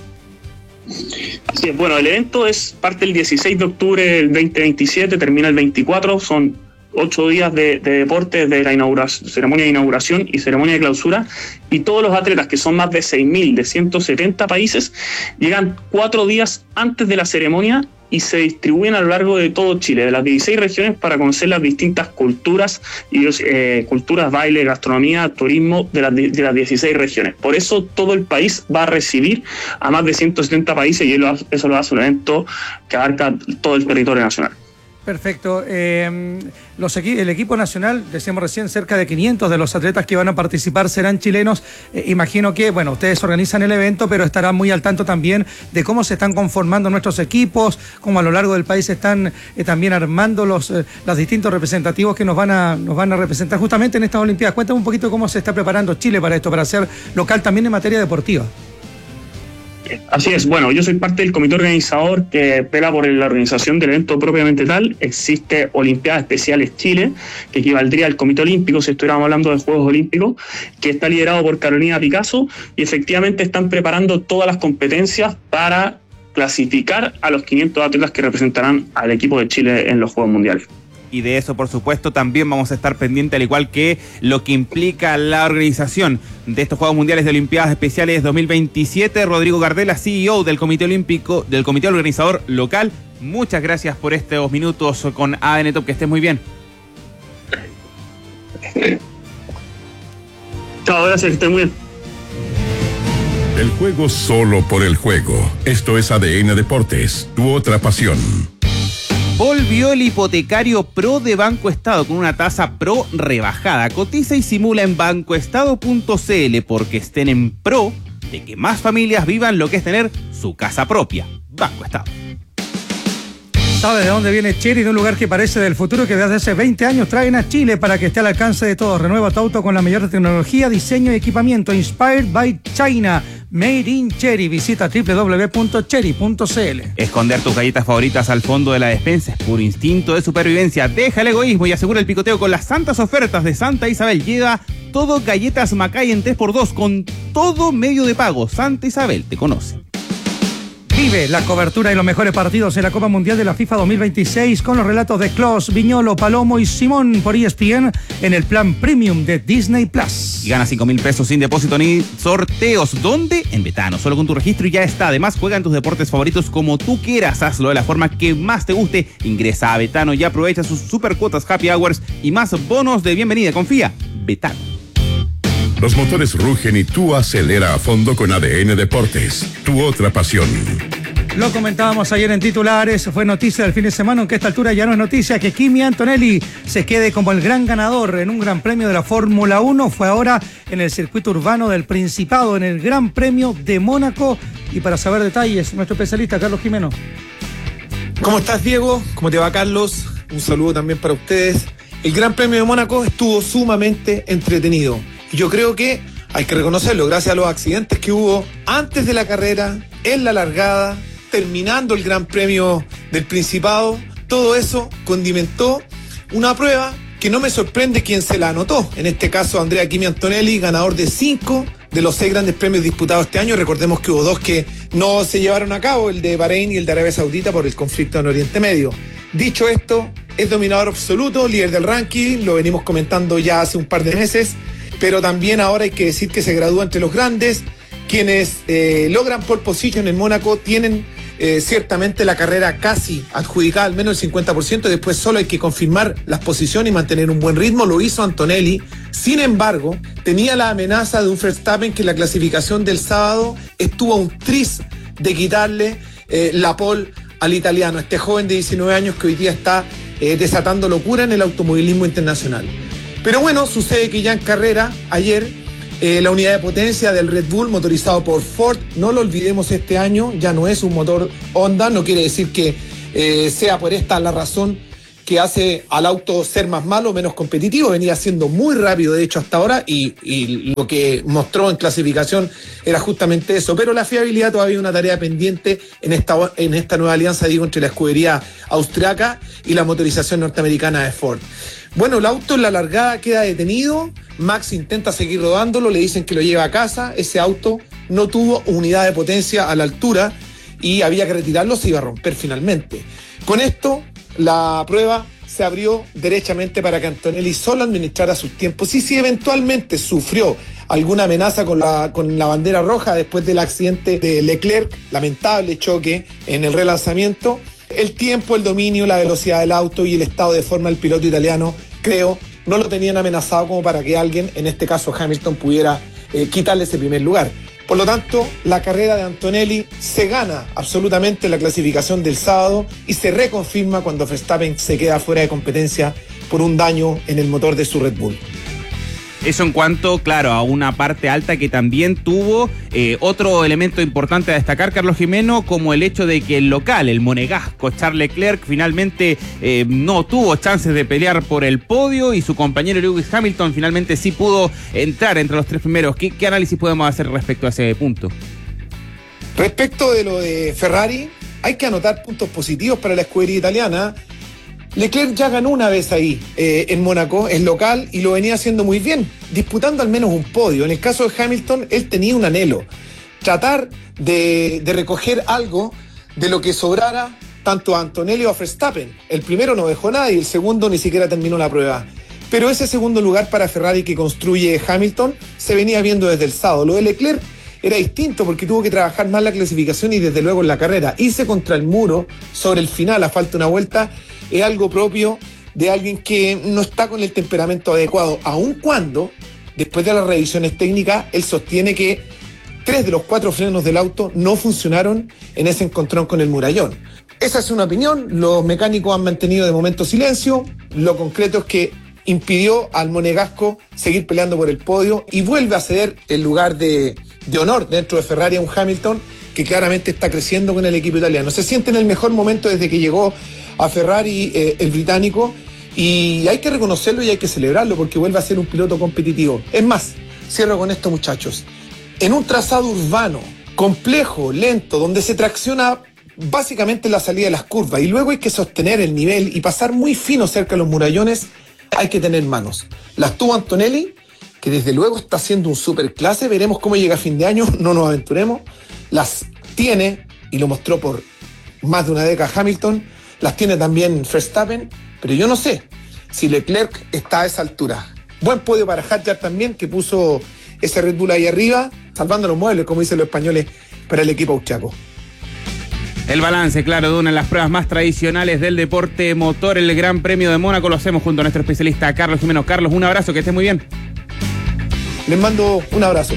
[SPEAKER 1] Así es, bueno, el evento es parte el dieciséis de octubre del veinte veintisiete, termina el veinticuatro, son ocho días de, de deportes, de la inauguración, ceremonia de inauguración y ceremonia de clausura, y todos los atletas, que son más de seis mil de ciento setenta países, llegan cuatro días antes de la ceremonia y se distribuyen a lo largo de todo Chile, de las dieciséis regiones, para conocer las distintas culturas, y eh, culturas, baile, gastronomía, turismo de las, de las dieciséis regiones. Por eso todo el país va a recibir a más de ciento setenta países, y eso lo hace un evento que abarca todo el territorio nacional.
[SPEAKER 25] Perfecto. Eh, los equi- el equipo nacional, decíamos recién, cerca de quinientos de los atletas que van a participar serán chilenos. Eh, imagino que, bueno, ustedes organizan el evento, pero estarán muy al tanto también de cómo se están conformando nuestros equipos, cómo a lo largo del país se están eh, también armando los, eh, los distintos representativos que nos van, a, nos van a representar justamente en estas Olimpiadas. Cuéntame un poquito cómo se está preparando Chile para esto, para ser local también en materia deportiva.
[SPEAKER 1] Así es, bueno, yo soy parte del comité organizador que vela por la organización del evento propiamente tal. Existe Olimpiadas Especiales Chile, que equivaldría al Comité Olímpico si estuviéramos hablando de Juegos Olímpicos, que está liderado por Carolina Picasso, y efectivamente están preparando todas las competencias para clasificar a los quinientos atletas que representarán al equipo de Chile en los Juegos Mundiales.
[SPEAKER 26] Y de eso, por supuesto, también vamos a estar pendientes, al igual que lo que implica la organización de estos Juegos Mundiales de Olimpiadas Especiales dos mil veintisiete. Rodrigo Gardela, C E O del Comité Olímpico, del Comité Organizador Local, muchas gracias por estos minutos con A D N Top, que estés muy bien.
[SPEAKER 1] Chao, gracias, que estés muy bien.
[SPEAKER 11] El juego solo por el juego. Esto es A D N Deportes, tu otra pasión.
[SPEAKER 26] Volvió el hipotecario Pro de Banco Estado con una tasa Pro rebajada. Cotiza y simula en bancoestado punto c l, porque estén en pro de que más familias vivan lo que es tener su casa propia. Banco Estado.
[SPEAKER 25] ¿Sabes de dónde viene Chery? De un lugar que parece del futuro, que desde hace veinte años traen a Chile para que esté al alcance de todos. Renueva tu auto con la mayor tecnología, diseño y equipamiento. Inspired by China. Made in Chery. Visita doble u doble u doble u punto chery punto c l.
[SPEAKER 26] Esconder tus galletas favoritas al fondo de la despensa es puro instinto de supervivencia. Deja el egoísmo y asegura el picoteo con las santas ofertas de Santa Isabel. Lleva todo galletas Macay en tres por dos con todo medio de pago. Santa Isabel te conoce.
[SPEAKER 25] Vive la cobertura y los mejores partidos en la Copa Mundial de la FIFA dos mil veintiséis con los relatos de Klose, Viñolo, Palomo y Simón por E S P N en el plan Premium de Disney Plus.
[SPEAKER 26] Y gana cinco mil pesos sin depósito ni sorteos. ¿Dónde? En Betano. Solo con tu registro y ya está. Además, juega en tus deportes favoritos como tú quieras. Hazlo de la forma que más te guste. Ingresa a Betano y aprovecha sus super cuotas Happy Hours y más bonos de bienvenida. Confía. Betano.
[SPEAKER 11] Los motores rugen y tú acelera a fondo con A D N Deportes, tu otra pasión.
[SPEAKER 25] Lo comentábamos ayer en titulares, fue noticia del fin de semana, aunque a esta altura ya no es noticia que Kimi Antonelli se quede como el gran ganador en un gran premio de la Fórmula uno. Fue ahora en el circuito urbano del Principado, en el Gran Premio de Mónaco. Y para saber detalles, nuestro especialista Carlos Jimeno.
[SPEAKER 3] ¿Cómo estás, Diego? ¿Cómo te va, Carlos? Un saludo también para ustedes. El Gran Premio de Mónaco estuvo sumamente entretenido. Yo creo que hay que reconocerlo, gracias a los accidentes que hubo antes de la carrera, en la largada, terminando el Gran Premio del Principado. Todo eso condimentó una prueba que no me sorprende quien se la anotó. En este caso, Andrea Kimi Antonelli, ganador de cinco de los seis grandes premios disputados este año. Recordemos que hubo dos que no se llevaron a cabo, el de Bahrein y el de Arabia Saudita, por el conflicto en Oriente Medio. Dicho esto, es dominador absoluto, líder del ranking, lo venimos comentando ya hace un par de meses, pero también ahora hay que decir que se gradúa entre los grandes. Quienes eh, logran pole position en Mónaco tienen eh, ciertamente la carrera casi adjudicada, al menos el cincuenta por ciento, y después solo hay que confirmar las posiciones y mantener un buen ritmo. Lo hizo Antonelli. Sin embargo, tenía la amenaza de un Verstappen que en la clasificación del sábado estuvo a un tris de quitarle eh, la pole al italiano, este joven de diecinueve años que hoy día está eh, desatando locura en el automovilismo internacional. Pero bueno, sucede que ya en carrera, ayer, Eh, la unidad de potencia del Red Bull motorizado por Ford, no lo olvidemos, este año ya no es un motor Honda, no quiere decir que eh, sea por esta la razón que hace al auto ser más malo, menos competitivo. Venía siendo muy rápido, de hecho, hasta ahora, y, y lo que mostró en clasificación era justamente eso. Pero la fiabilidad todavía es una tarea pendiente en esta, en esta nueva alianza, digo, entre la escudería austriaca y la motorización norteamericana de Ford. Bueno, el auto en la largada queda detenido, Max intenta seguir rodándolo, le dicen que lo lleva a casa, ese auto no tuvo unidad de potencia a la altura y había que retirarlo, se iba a romper finalmente. Con esto, la prueba se abrió derechamente para que Antonelli solo administrara sus tiempos y si eventualmente sufrió alguna amenaza con la, con la bandera roja después del accidente de Leclerc, lamentable choque en el relanzamiento, el tiempo, el dominio, la velocidad del auto y el estado de forma del piloto italiano, creo, no lo tenían amenazado como para que alguien, en este caso Hamilton, pudiera eh, quitarle ese primer lugar. Por lo tanto, la carrera de Antonelli se gana absolutamente en la clasificación del sábado y se reconfirma cuando Verstappen se queda fuera de competencia por un daño en el motor de su Red Bull.
[SPEAKER 26] Eso en cuanto, claro, a una parte alta que también tuvo eh, otro elemento importante a destacar, Carlos Jimeno, como el hecho de que el local, el monegasco Charles Leclerc, finalmente eh, no tuvo chances de pelear por el podio y su compañero Lewis Hamilton finalmente sí pudo entrar entre los tres primeros. ¿Qué, qué análisis podemos hacer respecto a ese punto?
[SPEAKER 3] Respecto de lo de Ferrari, hay que anotar puntos positivos para la escudería italiana. Leclerc ya ganó una vez ahí, eh, en Mónaco, es local, y lo venía haciendo muy bien, disputando al menos un podio. En el caso de Hamilton, él tenía un anhelo, tratar de, de recoger algo de lo que sobrara tanto a Antonelli o a Verstappen. El primero no dejó nada y el segundo ni siquiera terminó la prueba. Pero ese segundo lugar para Ferrari que construye Hamilton se venía viendo desde el sábado. Lo de Leclerc era distinto porque tuvo que trabajar más la clasificación y desde luego en la carrera. Irse contra el muro sobre el final a falta de una vuelta es algo propio de alguien que no está con el temperamento adecuado, aun cuando, después de las revisiones técnicas, él sostiene que tres de los cuatro frenos del auto no funcionaron en ese encontrón con el murallón. Esa es una opinión, los mecánicos han mantenido de momento silencio, lo concreto es que impidió al monegasco seguir peleando por el podio y vuelve a ceder el lugar de, de honor dentro de Ferrari a un Hamilton que claramente está creciendo con el equipo italiano. Se siente en el mejor momento desde que llegó a Ferrari eh, el británico y hay que reconocerlo y hay que celebrarlo porque vuelve a ser un piloto competitivo. Es más, cierro con esto, muchachos, en un trazado urbano, complejo, lento, donde se tracciona básicamente la salida de las curvas y luego hay que sostener el nivel y pasar muy fino cerca de los murallones, hay que tener manos. Las tuvo Antonelli, que desde luego está haciendo un superclase, veremos cómo llega a fin de año, no nos aventuremos. Las tiene, y lo mostró por más de una década Hamilton, las tiene también Verstappen, pero yo no sé si Leclerc está a esa altura. Buen podio para Hadjar también, que puso ese Red Bull ahí arriba, salvando los muebles, como dicen los españoles, para el equipo austriaco.
[SPEAKER 26] El balance, claro, de una de las pruebas más tradicionales del deporte motor, el Gran Premio de Mónaco, lo hacemos junto a nuestro especialista Carlos Jimeno. Carlos, un abrazo, que esté muy bien.
[SPEAKER 3] Les mando un abrazo.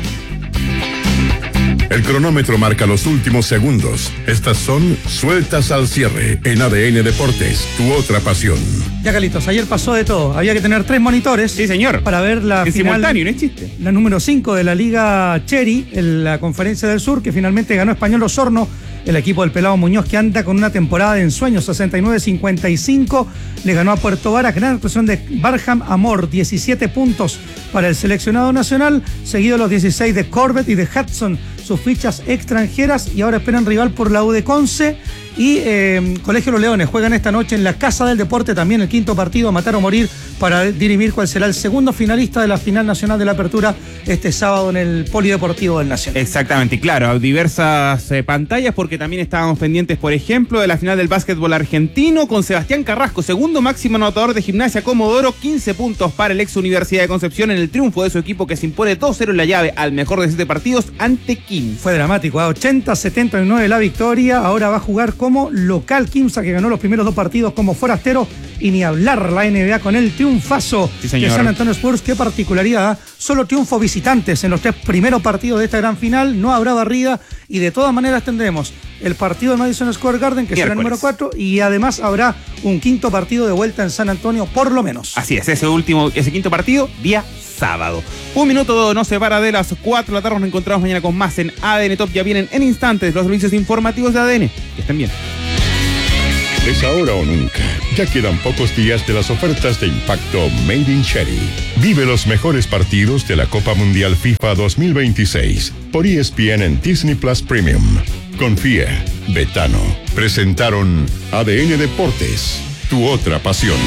[SPEAKER 11] El cronómetro marca los últimos segundos. Estas son Sueltas al Cierre en A D N Deportes, tu otra pasión.
[SPEAKER 25] Ya, Carlitos, ayer pasó de todo. Había que tener tres monitores.
[SPEAKER 26] Sí, señor.
[SPEAKER 25] Para ver la
[SPEAKER 26] en
[SPEAKER 25] final,
[SPEAKER 26] simultáneo, no es chiste.
[SPEAKER 25] La número cinco de la Liga Cherry, en la Conferencia del Sur, que finalmente ganó Español Osorno, el equipo del Pelado Muñoz, que anda con una temporada de ensueño, sesenta y nueve cincuenta y cinco. Le ganó a Puerto Varas, gran actuación de Barham Amor, diecisiete puntos para el seleccionado nacional, seguido los dieciséis de Corbett y de Hudson, sus fichas extranjeras, y ahora esperan rival por la U de Conce. Y eh, Colegio Los Leones juegan esta noche en la Casa del Deporte también el quinto partido, a matar o morir, para dirimir cuál será el segundo finalista de la final nacional de la Apertura este sábado en el Polideportivo del Nacional.
[SPEAKER 26] Exactamente, y claro, diversas eh, pantallas, porque también estábamos pendientes, por ejemplo, de la final del básquetbol argentino con Sebastián Carrasco, segundo máximo anotador de Gimnasia Comodoro, quince puntos para el ex Universidad de Concepción en el triunfo de su equipo, que se impone dos cero en la llave al mejor de siete partidos ante Quimsa.
[SPEAKER 25] Fue dramático, a ochenta a setenta y nueve la victoria. Ahora va a jugar como local Quimsa, que ganó los primeros dos partidos como forastero, y ni hablar la N B A con el triunfazo
[SPEAKER 26] sí,
[SPEAKER 25] de San Antonio Spurs. Qué particularidad, ¿eh? Solo triunfo visitantes en los tres primeros partidos de esta gran final, no habrá barrida, y de todas maneras tendremos el partido de Madison Square Garden, que será el número cuatro, y además habrá un quinto partido de vuelta en San Antonio, por lo menos.
[SPEAKER 26] Así es, ese último, ese quinto partido, día sábado. Un minuto nos separa de las cuatro de la tarde. Nos encontramos mañana con más en A D N Top. Ya vienen en instantes los servicios informativos de A D N. Que estén bien.
[SPEAKER 11] Es ahora o nunca. Ya quedan pocos días de las ofertas de impacto Made in Cherry. Vive los mejores partidos de la Copa Mundial FIFA dos mil veintiséis por E S P N en Disney Plus Premium. Confía, Betano. Presentaron A D N Deportes, tu otra pasión.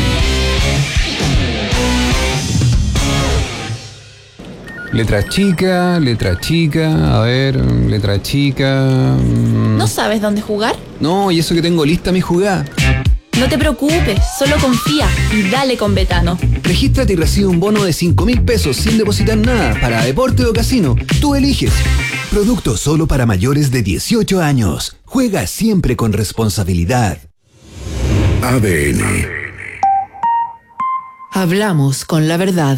[SPEAKER 18] Letra chica, letra chica, a ver, letra chica...
[SPEAKER 2] ¿No sabes dónde jugar?
[SPEAKER 18] No, y eso que tengo lista mi jugada.
[SPEAKER 2] No te preocupes, solo confía y dale con Betano.
[SPEAKER 18] Regístrate y recibe un bono de cinco mil pesos sin depositar nada para deporte o casino. Tú eliges. Producto solo para mayores de dieciocho años. Juega siempre con responsabilidad.
[SPEAKER 11] A D N.
[SPEAKER 12] Hablamos con la verdad.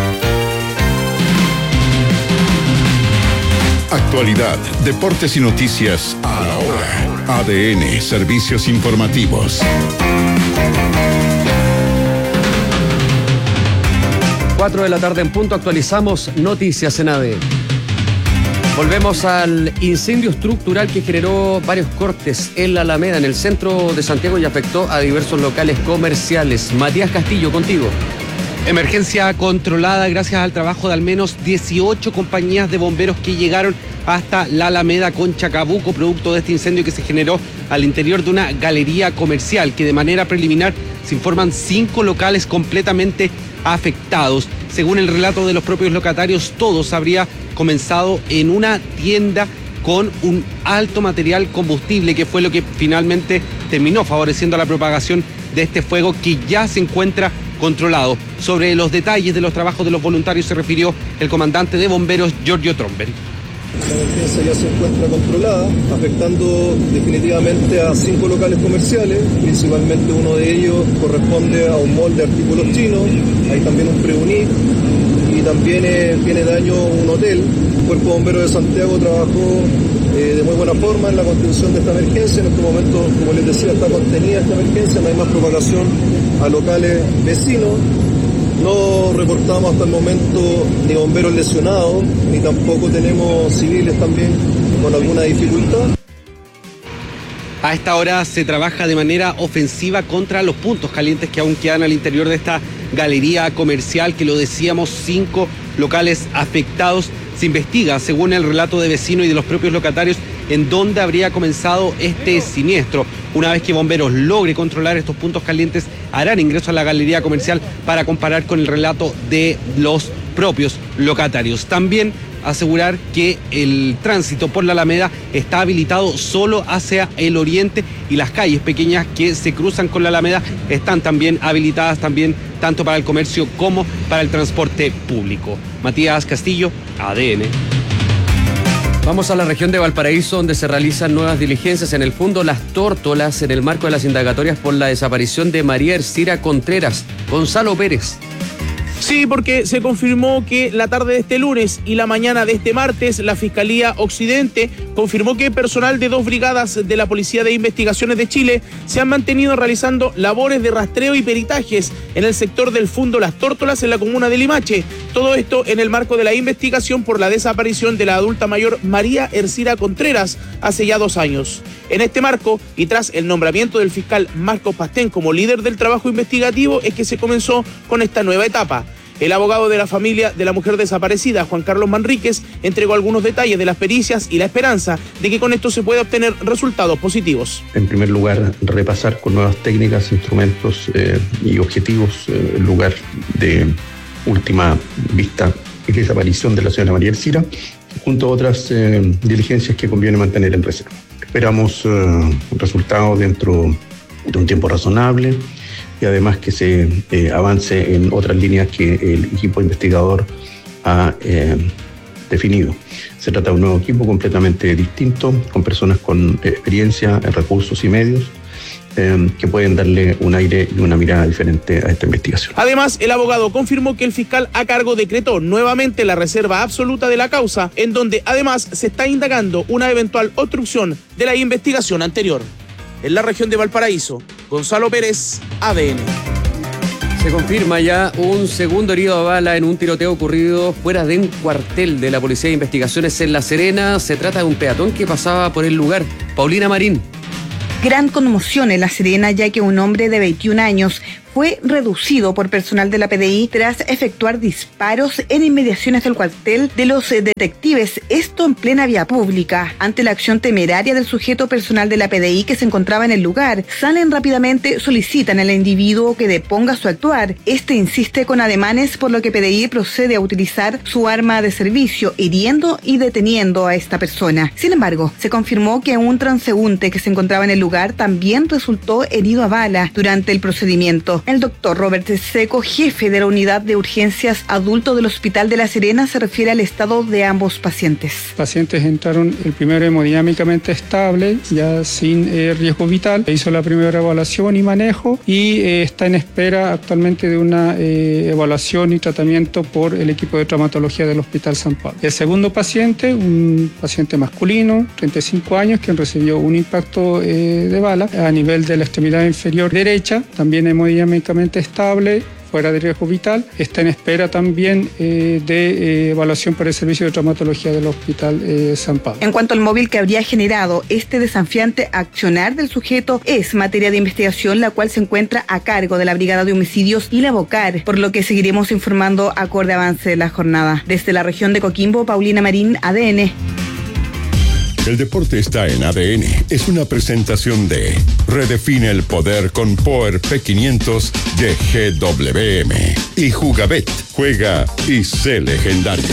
[SPEAKER 11] Actualidad, deportes y noticias a la hora. A D N, servicios informativos.
[SPEAKER 4] cuatro de la tarde en punto, actualizamos noticias en A D N. Volvemos al incendio estructural que generó varios cortes en la Alameda, en el centro de Santiago, y afectó a diversos locales comerciales. Matías Castillo, contigo. Emergencia controlada gracias al trabajo de al menos dieciocho compañías de bomberos que llegaron hasta la Alameda con Chacabuco, producto de este incendio que se generó al interior de una galería comercial, que de manera preliminar se informan cinco locales completamente afectados. Según el relato de los propios locatarios, todos habría comenzado en una tienda con un alto material combustible, que fue lo que finalmente terminó favoreciendo la propagación de este fuego, que ya se encuentra controlado. Sobre los detalles de los trabajos de los voluntarios se refirió el comandante de bomberos, Giorgio Tromberg.
[SPEAKER 6] La emergencia ya se encuentra controlada, afectando definitivamente a cinco locales comerciales, principalmente uno de ellos corresponde a un mall de artículos chinos, hay también un Preunic y también eh, tiene daño un hotel. El Cuerpo Bombero de Santiago trabajó eh, de muy buena forma en la contención de esta emergencia. En este momento, como les decía, está contenida esta emergencia, no hay más propagación a locales vecinos. No reportamos hasta el momento ni bomberos lesionados, ni tampoco tenemos civiles también con alguna dificultad.
[SPEAKER 4] A esta hora se trabaja de manera ofensiva contra los puntos calientes que aún quedan al interior de esta galería comercial, que lo decíamos, cinco locales afectados. Se investiga, según el relato de vecinos y de los propios locatarios, en dónde habría comenzado este siniestro. Una vez que bomberos logre controlar estos puntos calientes, harán ingreso a la galería comercial para comparar con el relato de los propios locatarios. También asegurar que el tránsito por la Alameda está habilitado solo hacia el oriente, y las calles pequeñas que se cruzan con la Alameda están también habilitadas también tanto para el comercio como para el transporte público. Matías Castillo, A D N. Vamos a la región de Valparaíso, donde se realizan nuevas diligencias en el Fundo Las Tórtolas en el marco de las indagatorias por la desaparición de María Ercira Contreras. Gonzalo Pérez.
[SPEAKER 7] Sí, porque se confirmó que la tarde de este lunes y la mañana de este martes, la Fiscalía Occidente confirmó que personal de dos brigadas de la Policía de Investigaciones de Chile se han mantenido realizando labores de rastreo y peritajes en el sector del Fundo Las Tórtolas en la comuna de Limache. Todo esto en el marco de la investigación por la desaparición de la adulta mayor María Ercira Contreras hace ya dos años. En este marco, y tras el nombramiento del fiscal Marcos Pastén como líder del trabajo investigativo, es que se comenzó con esta nueva etapa. El abogado de la familia de la mujer desaparecida, Juan Carlos Manríquez, entregó algunos detalles de las pericias y la esperanza de que con esto se pueda obtener resultados positivos.
[SPEAKER 8] En primer lugar, repasar con nuevas técnicas, instrumentos eh, y objetivos eh, el lugar de última vista y desaparición de la señora María Ercira, junto a otras eh, diligencias que conviene mantener en reserva. Esperamos eh, resultados dentro de un tiempo razonable, y además que se eh, avance en otras líneas que el equipo investigador ha eh, definido. Se trata de un nuevo equipo completamente distinto, con personas con experiencia en recursos y medios, eh, que pueden darle un aire y una mirada diferente a esta investigación.
[SPEAKER 7] Además, el abogado confirmó que el fiscal a cargo decretó nuevamente la reserva absoluta de la causa, en donde además se está indagando una eventual obstrucción de la investigación anterior. En la región de Valparaíso, Gonzalo Pérez, A D N.
[SPEAKER 4] Se confirma ya un segundo herido a bala en un tiroteo ocurrido fuera de un cuartel de la Policía de Investigaciones en La Serena. Se trata de un peatón que pasaba por el lugar. Paulina Marín.
[SPEAKER 5] Gran conmoción en La Serena, ya que un hombre de veintiún años fue reducido por personal de la P D I tras efectuar disparos en inmediaciones del cuartel de los detectives, esto en plena vía pública. Ante la acción temeraria del sujeto, personal de la P D I que se encontraba en el lugar salen rápidamente, solicitan al individuo que deponga su actuar. Este insiste con ademanes, por lo que P D I procede a utilizar su arma de servicio, hiriendo y deteniendo a esta persona. Sin embargo, se confirmó que un transeúnte que se encontraba en el lugar también resultó herido a bala durante el procedimiento. El doctor Robert Seco, jefe de la unidad de urgencias adulto del Hospital de La Serena, se refiere al estado de ambos pacientes.
[SPEAKER 9] Los pacientes entraron, el primero hemodinámicamente estable, ya sin eh, riesgo vital. Hizo la primera evaluación y manejo y eh, está en espera actualmente de una eh, evaluación y tratamiento por el equipo de traumatología del Hospital San Pablo. El segundo paciente, un paciente masculino, treinta y cinco años, quien recibió un impacto eh, de bala a nivel de la extremidad inferior derecha, también hemodinámicamente estable, fuera de riesgo vital, está en espera también eh, de eh, evaluación por el servicio de traumatología del Hospital eh, San Pablo.
[SPEAKER 5] En cuanto al móvil que habría generado este desafiante accionar del sujeto, es materia de investigación, la cual se encuentra a cargo de la Brigada de Homicidios y la BOCAR, por lo que seguiremos informando acorde avance de la jornada. Desde la región de Coquimbo, Paulina Marín, A D N.
[SPEAKER 11] El deporte está en A D N. Es una presentación de Redefine el poder con Power P quinientos de G W M. Y Jugabet. Juega y sé legendario.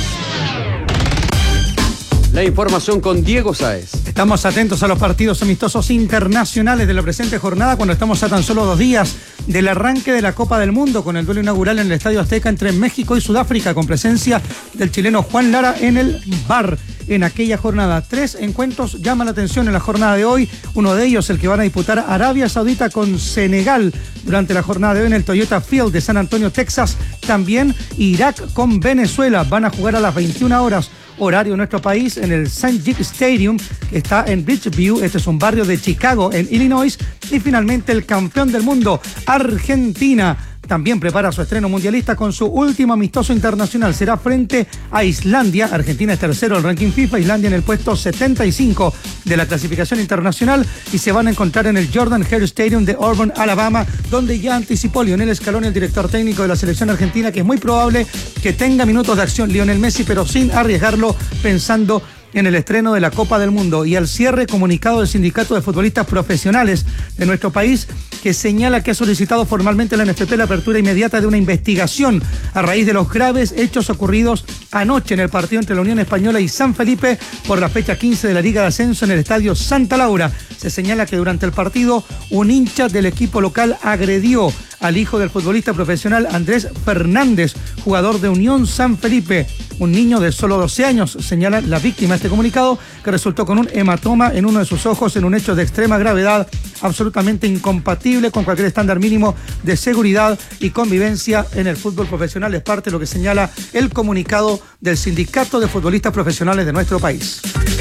[SPEAKER 4] La información con Diego Sáez.
[SPEAKER 25] Estamos atentos a los partidos amistosos internacionales de la presente jornada, cuando estamos a tan solo dos días del arranque de la Copa del Mundo, con el duelo inaugural en el Estadio Azteca entre México y Sudáfrica, con presencia del chileno Juan Lara en el V A R. En aquella jornada, tres encuentros llaman la atención en la jornada de hoy. Uno de ellos, el que van a disputar Arabia Saudita con Senegal durante la jornada de hoy en el Toyota Field de San Antonio, Texas. También Irak con Venezuela. Van a jugar a las veintiuna horas, horario de nuestro país, en el Saint Jig Stadium, que está en Bridgeview. Este es un barrio de Chicago, en Illinois. Y finalmente el campeón del mundo, Argentina, también prepara su estreno mundialista con su último amistoso internacional. Será frente a Islandia. Argentina es tercero en el ranking FIFA, Islandia en el puesto setenta y cinco de la clasificación internacional, y se van a encontrar en el Jordan Hare Stadium de Auburn, Alabama, donde ya anticipó Lionel Scaloni, el director técnico de la selección argentina, que es muy probable que tenga minutos de acción Lionel Messi, pero sin arriesgarlo, pensando en el estreno de la Copa del Mundo. Y al cierre, comunicado del Sindicato de Futbolistas Profesionales de nuestro país, que señala que ha solicitado formalmente a la N F P la apertura inmediata de una investigación a raíz de los graves hechos ocurridos anoche en el partido entre la Unión Española y San Felipe por la fecha quince de la Liga de Ascenso en el Estadio Santa Laura. Se señala que durante el partido un hincha del equipo local agredió al hijo del futbolista profesional Andrés Fernández, jugador de Unión San Felipe, un niño de solo doce años, señala la víctima de este comunicado, que resultó con un hematoma en uno de sus ojos en un hecho de extrema gravedad, absolutamente incompatible con cualquier estándar mínimo de seguridad y convivencia en el fútbol profesional. Es parte de lo que señala el comunicado del Sindicato de Futbolistas Profesionales de nuestro país.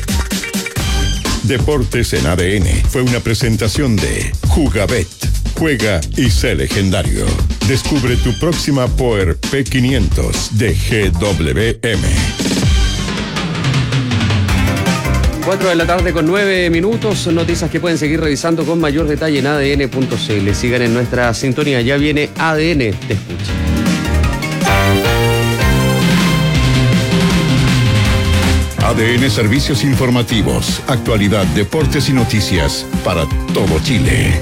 [SPEAKER 11] Deportes en A D N fue una presentación de Jugabet. Juega y sé legendario. Descubre tu próxima Power P quinientos de G W M.
[SPEAKER 4] cuatro de la tarde con nueve minutos. Noticias que pueden seguir revisando con mayor detalle en A D N punto C L. Sigan en nuestra sintonía. Ya viene A D N Te Escucha.
[SPEAKER 11] A D N Servicios Informativos, actualidad, deportes y noticias para todo Chile.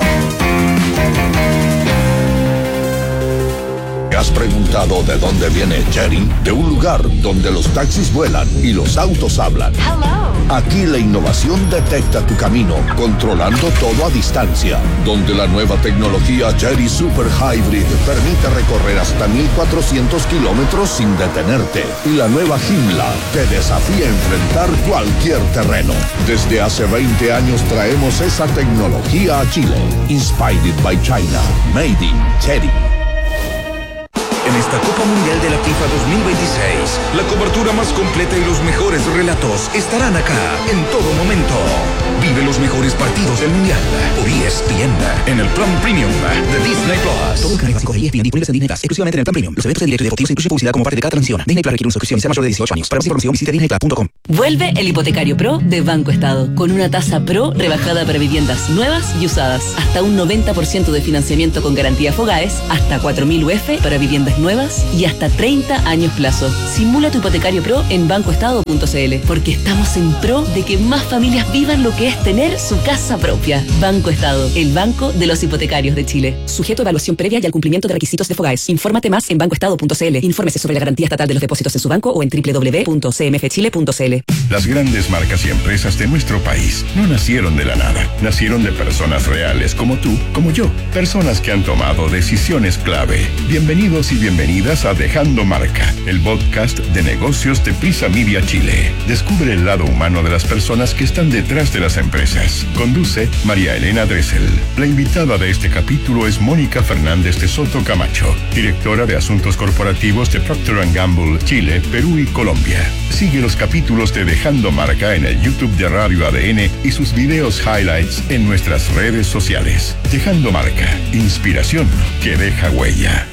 [SPEAKER 17] ¿Te has preguntado de dónde viene Jerry? De un lugar donde los taxis vuelan y los autos hablan. Aquí la innovación detecta tu camino, controlando todo a distancia. Donde la nueva tecnología Jerry Super Hybrid permite recorrer hasta mil cuatrocientos kilómetros sin detenerte. Y la nueva Himla te desafía a enfrentar cualquier terreno. Desde hace veinte años traemos esa tecnología a Chile. Inspired by China. Made in Jerry.
[SPEAKER 13] en esta Copa Mundial de la FIFA dos mil veintiséis. La cobertura más completa y los mejores relatos estarán acá en todo momento. Vive los mejores partidos del Mundial por E S P N en el plan premium de Disney Plus.
[SPEAKER 14] Todo el canal básico de E S P N disponibles en Disney Plus, exclusivamente en el plan premium. Los eventos en directo y deportivos incluyen publicidad como parte de cada transmisión. Disney Plus requiere una suscripción y sea mayor de dieciocho años. Para más información visita disney plus punto com.
[SPEAKER 12] Vuelve el Hipotecario Pro de Banco Estado, con una tasa Pro rebajada para viviendas nuevas y usadas. Hasta un noventa por ciento de financiamiento con garantía Fogaes, hasta cuatro mil U F para viviendas nuevas y hasta treinta años plazo. Simula tu Hipotecario Pro en banco estado punto c l, porque estamos en pro de que más familias vivan lo que es tener su casa propia. Banco Estado, el banco de los hipotecarios de Chile. Sujeto a evaluación previa y al cumplimiento de requisitos de Fogaes. Infórmate más en banco estado punto c l. Infórmese sobre la garantía estatal de los depósitos en su banco o en doble u doble u doble u punto c m f chile punto c l.
[SPEAKER 11] Las grandes marcas y empresas de nuestro país no nacieron de la nada. Nacieron de personas reales como tú, como yo. Personas que han tomado decisiones clave. Bienvenidos y bienvenidas a Dejando Marca, el podcast de negocios de Prisa Media Chile. Descubre el lado humano de las personas que están detrás de las empresas. Conduce María Elena Dressel. La invitada de este capítulo es Mónica Fernández de Soto Camacho, directora de Asuntos Corporativos de Procter and Gamble, Chile, Perú y Colombia. Sigue los capítulos de Dejando Marca en el YouTube de Radio A D N y sus videos highlights en nuestras redes sociales. Dejando Marca, inspiración que deja huella.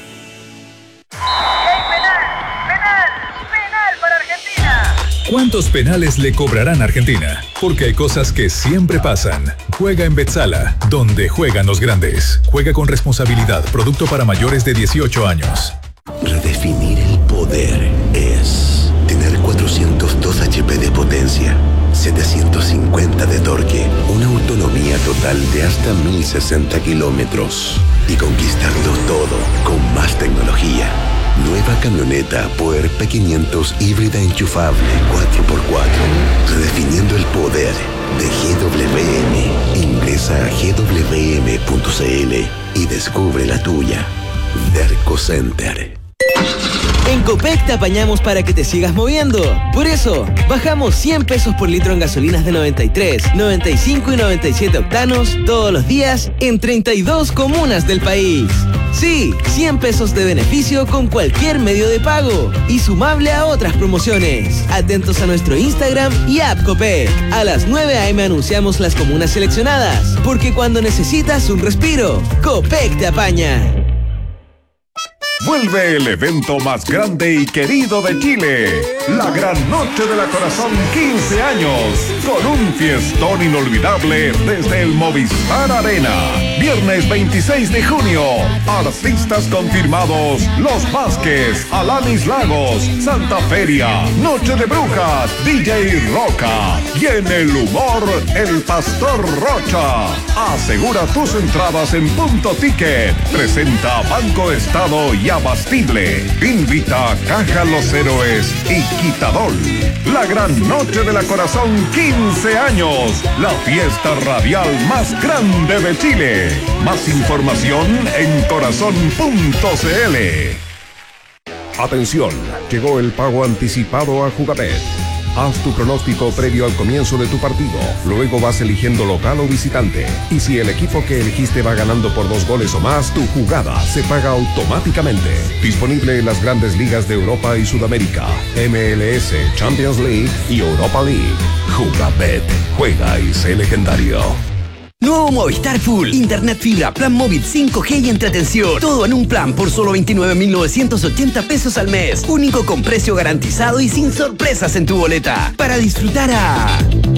[SPEAKER 15] ¿Cuántos penales le cobrarán a Argentina? Porque hay cosas que siempre pasan. Juega en Betsala, donde juegan los grandes. Juega con responsabilidad, producto para mayores de dieciocho años.
[SPEAKER 16] Redefinir el poder es tener cuatrocientos dos H P de potencia, setecientos cincuenta de torque, una autonomía total de hasta mil sesenta kilómetros y conquistarlo todo con más tecnología. Nueva camioneta Power P quinientos híbrida enchufable cuatro por cuatro. Redefiniendo el poder de G W M. Ingresa a g w m punto c l y descubre la tuya. Derco Center.
[SPEAKER 19] En Copec te apañamos para que te sigas moviendo. Por eso, bajamos cien pesos por litro en gasolinas de noventa y tres, noventa y cinco y noventa y siete octanos todos los días en treinta y dos comunas del país. Sí, cien pesos de beneficio con cualquier medio de pago y sumable a otras promociones. Atentos a nuestro Instagram y app Copec. A las nueve a eme anunciamos las comunas seleccionadas, porque cuando necesitas un respiro, Copec te apaña.
[SPEAKER 10] Vuelve el evento más grande y querido de Chile, la Gran Noche de la Corazón quince años, con un fiestón inolvidable desde el Movistar Arena. Viernes veintiséis de junio, artistas confirmados: Los Vázquez, Alanis Lagos, Santa Feria, Noche de Brujas, D J Roca y en el humor, el Pastor Rocha. Asegura tus entradas en Punto Ticket. Presenta Banco Estado y Abastible. Invita Caja Los Héroes y Quitadol. La Gran Noche de la Corazón quince años. La fiesta radial más grande de Chile. Más información en corazón punto c l.
[SPEAKER 20] Atención, llegó el pago anticipado a Jugabet. Haz tu pronóstico previo al comienzo de tu partido. Luego vas eligiendo local o visitante. Y si el equipo que elegiste va ganando por dos goles o más, tu jugada se paga automáticamente. Disponible en las grandes ligas de Europa y Sudamérica, M L S, Champions League y Europa League. Jugabet. Juega y sé legendario.
[SPEAKER 14] Nuevo Movistar Full. Internet fibra, plan móvil cinco G y entretención. Todo en un plan por solo veintinueve mil novecientos ochenta pesos al mes. Único con precio garantizado y sin sorpresas en tu boleta. Para disfrutar a...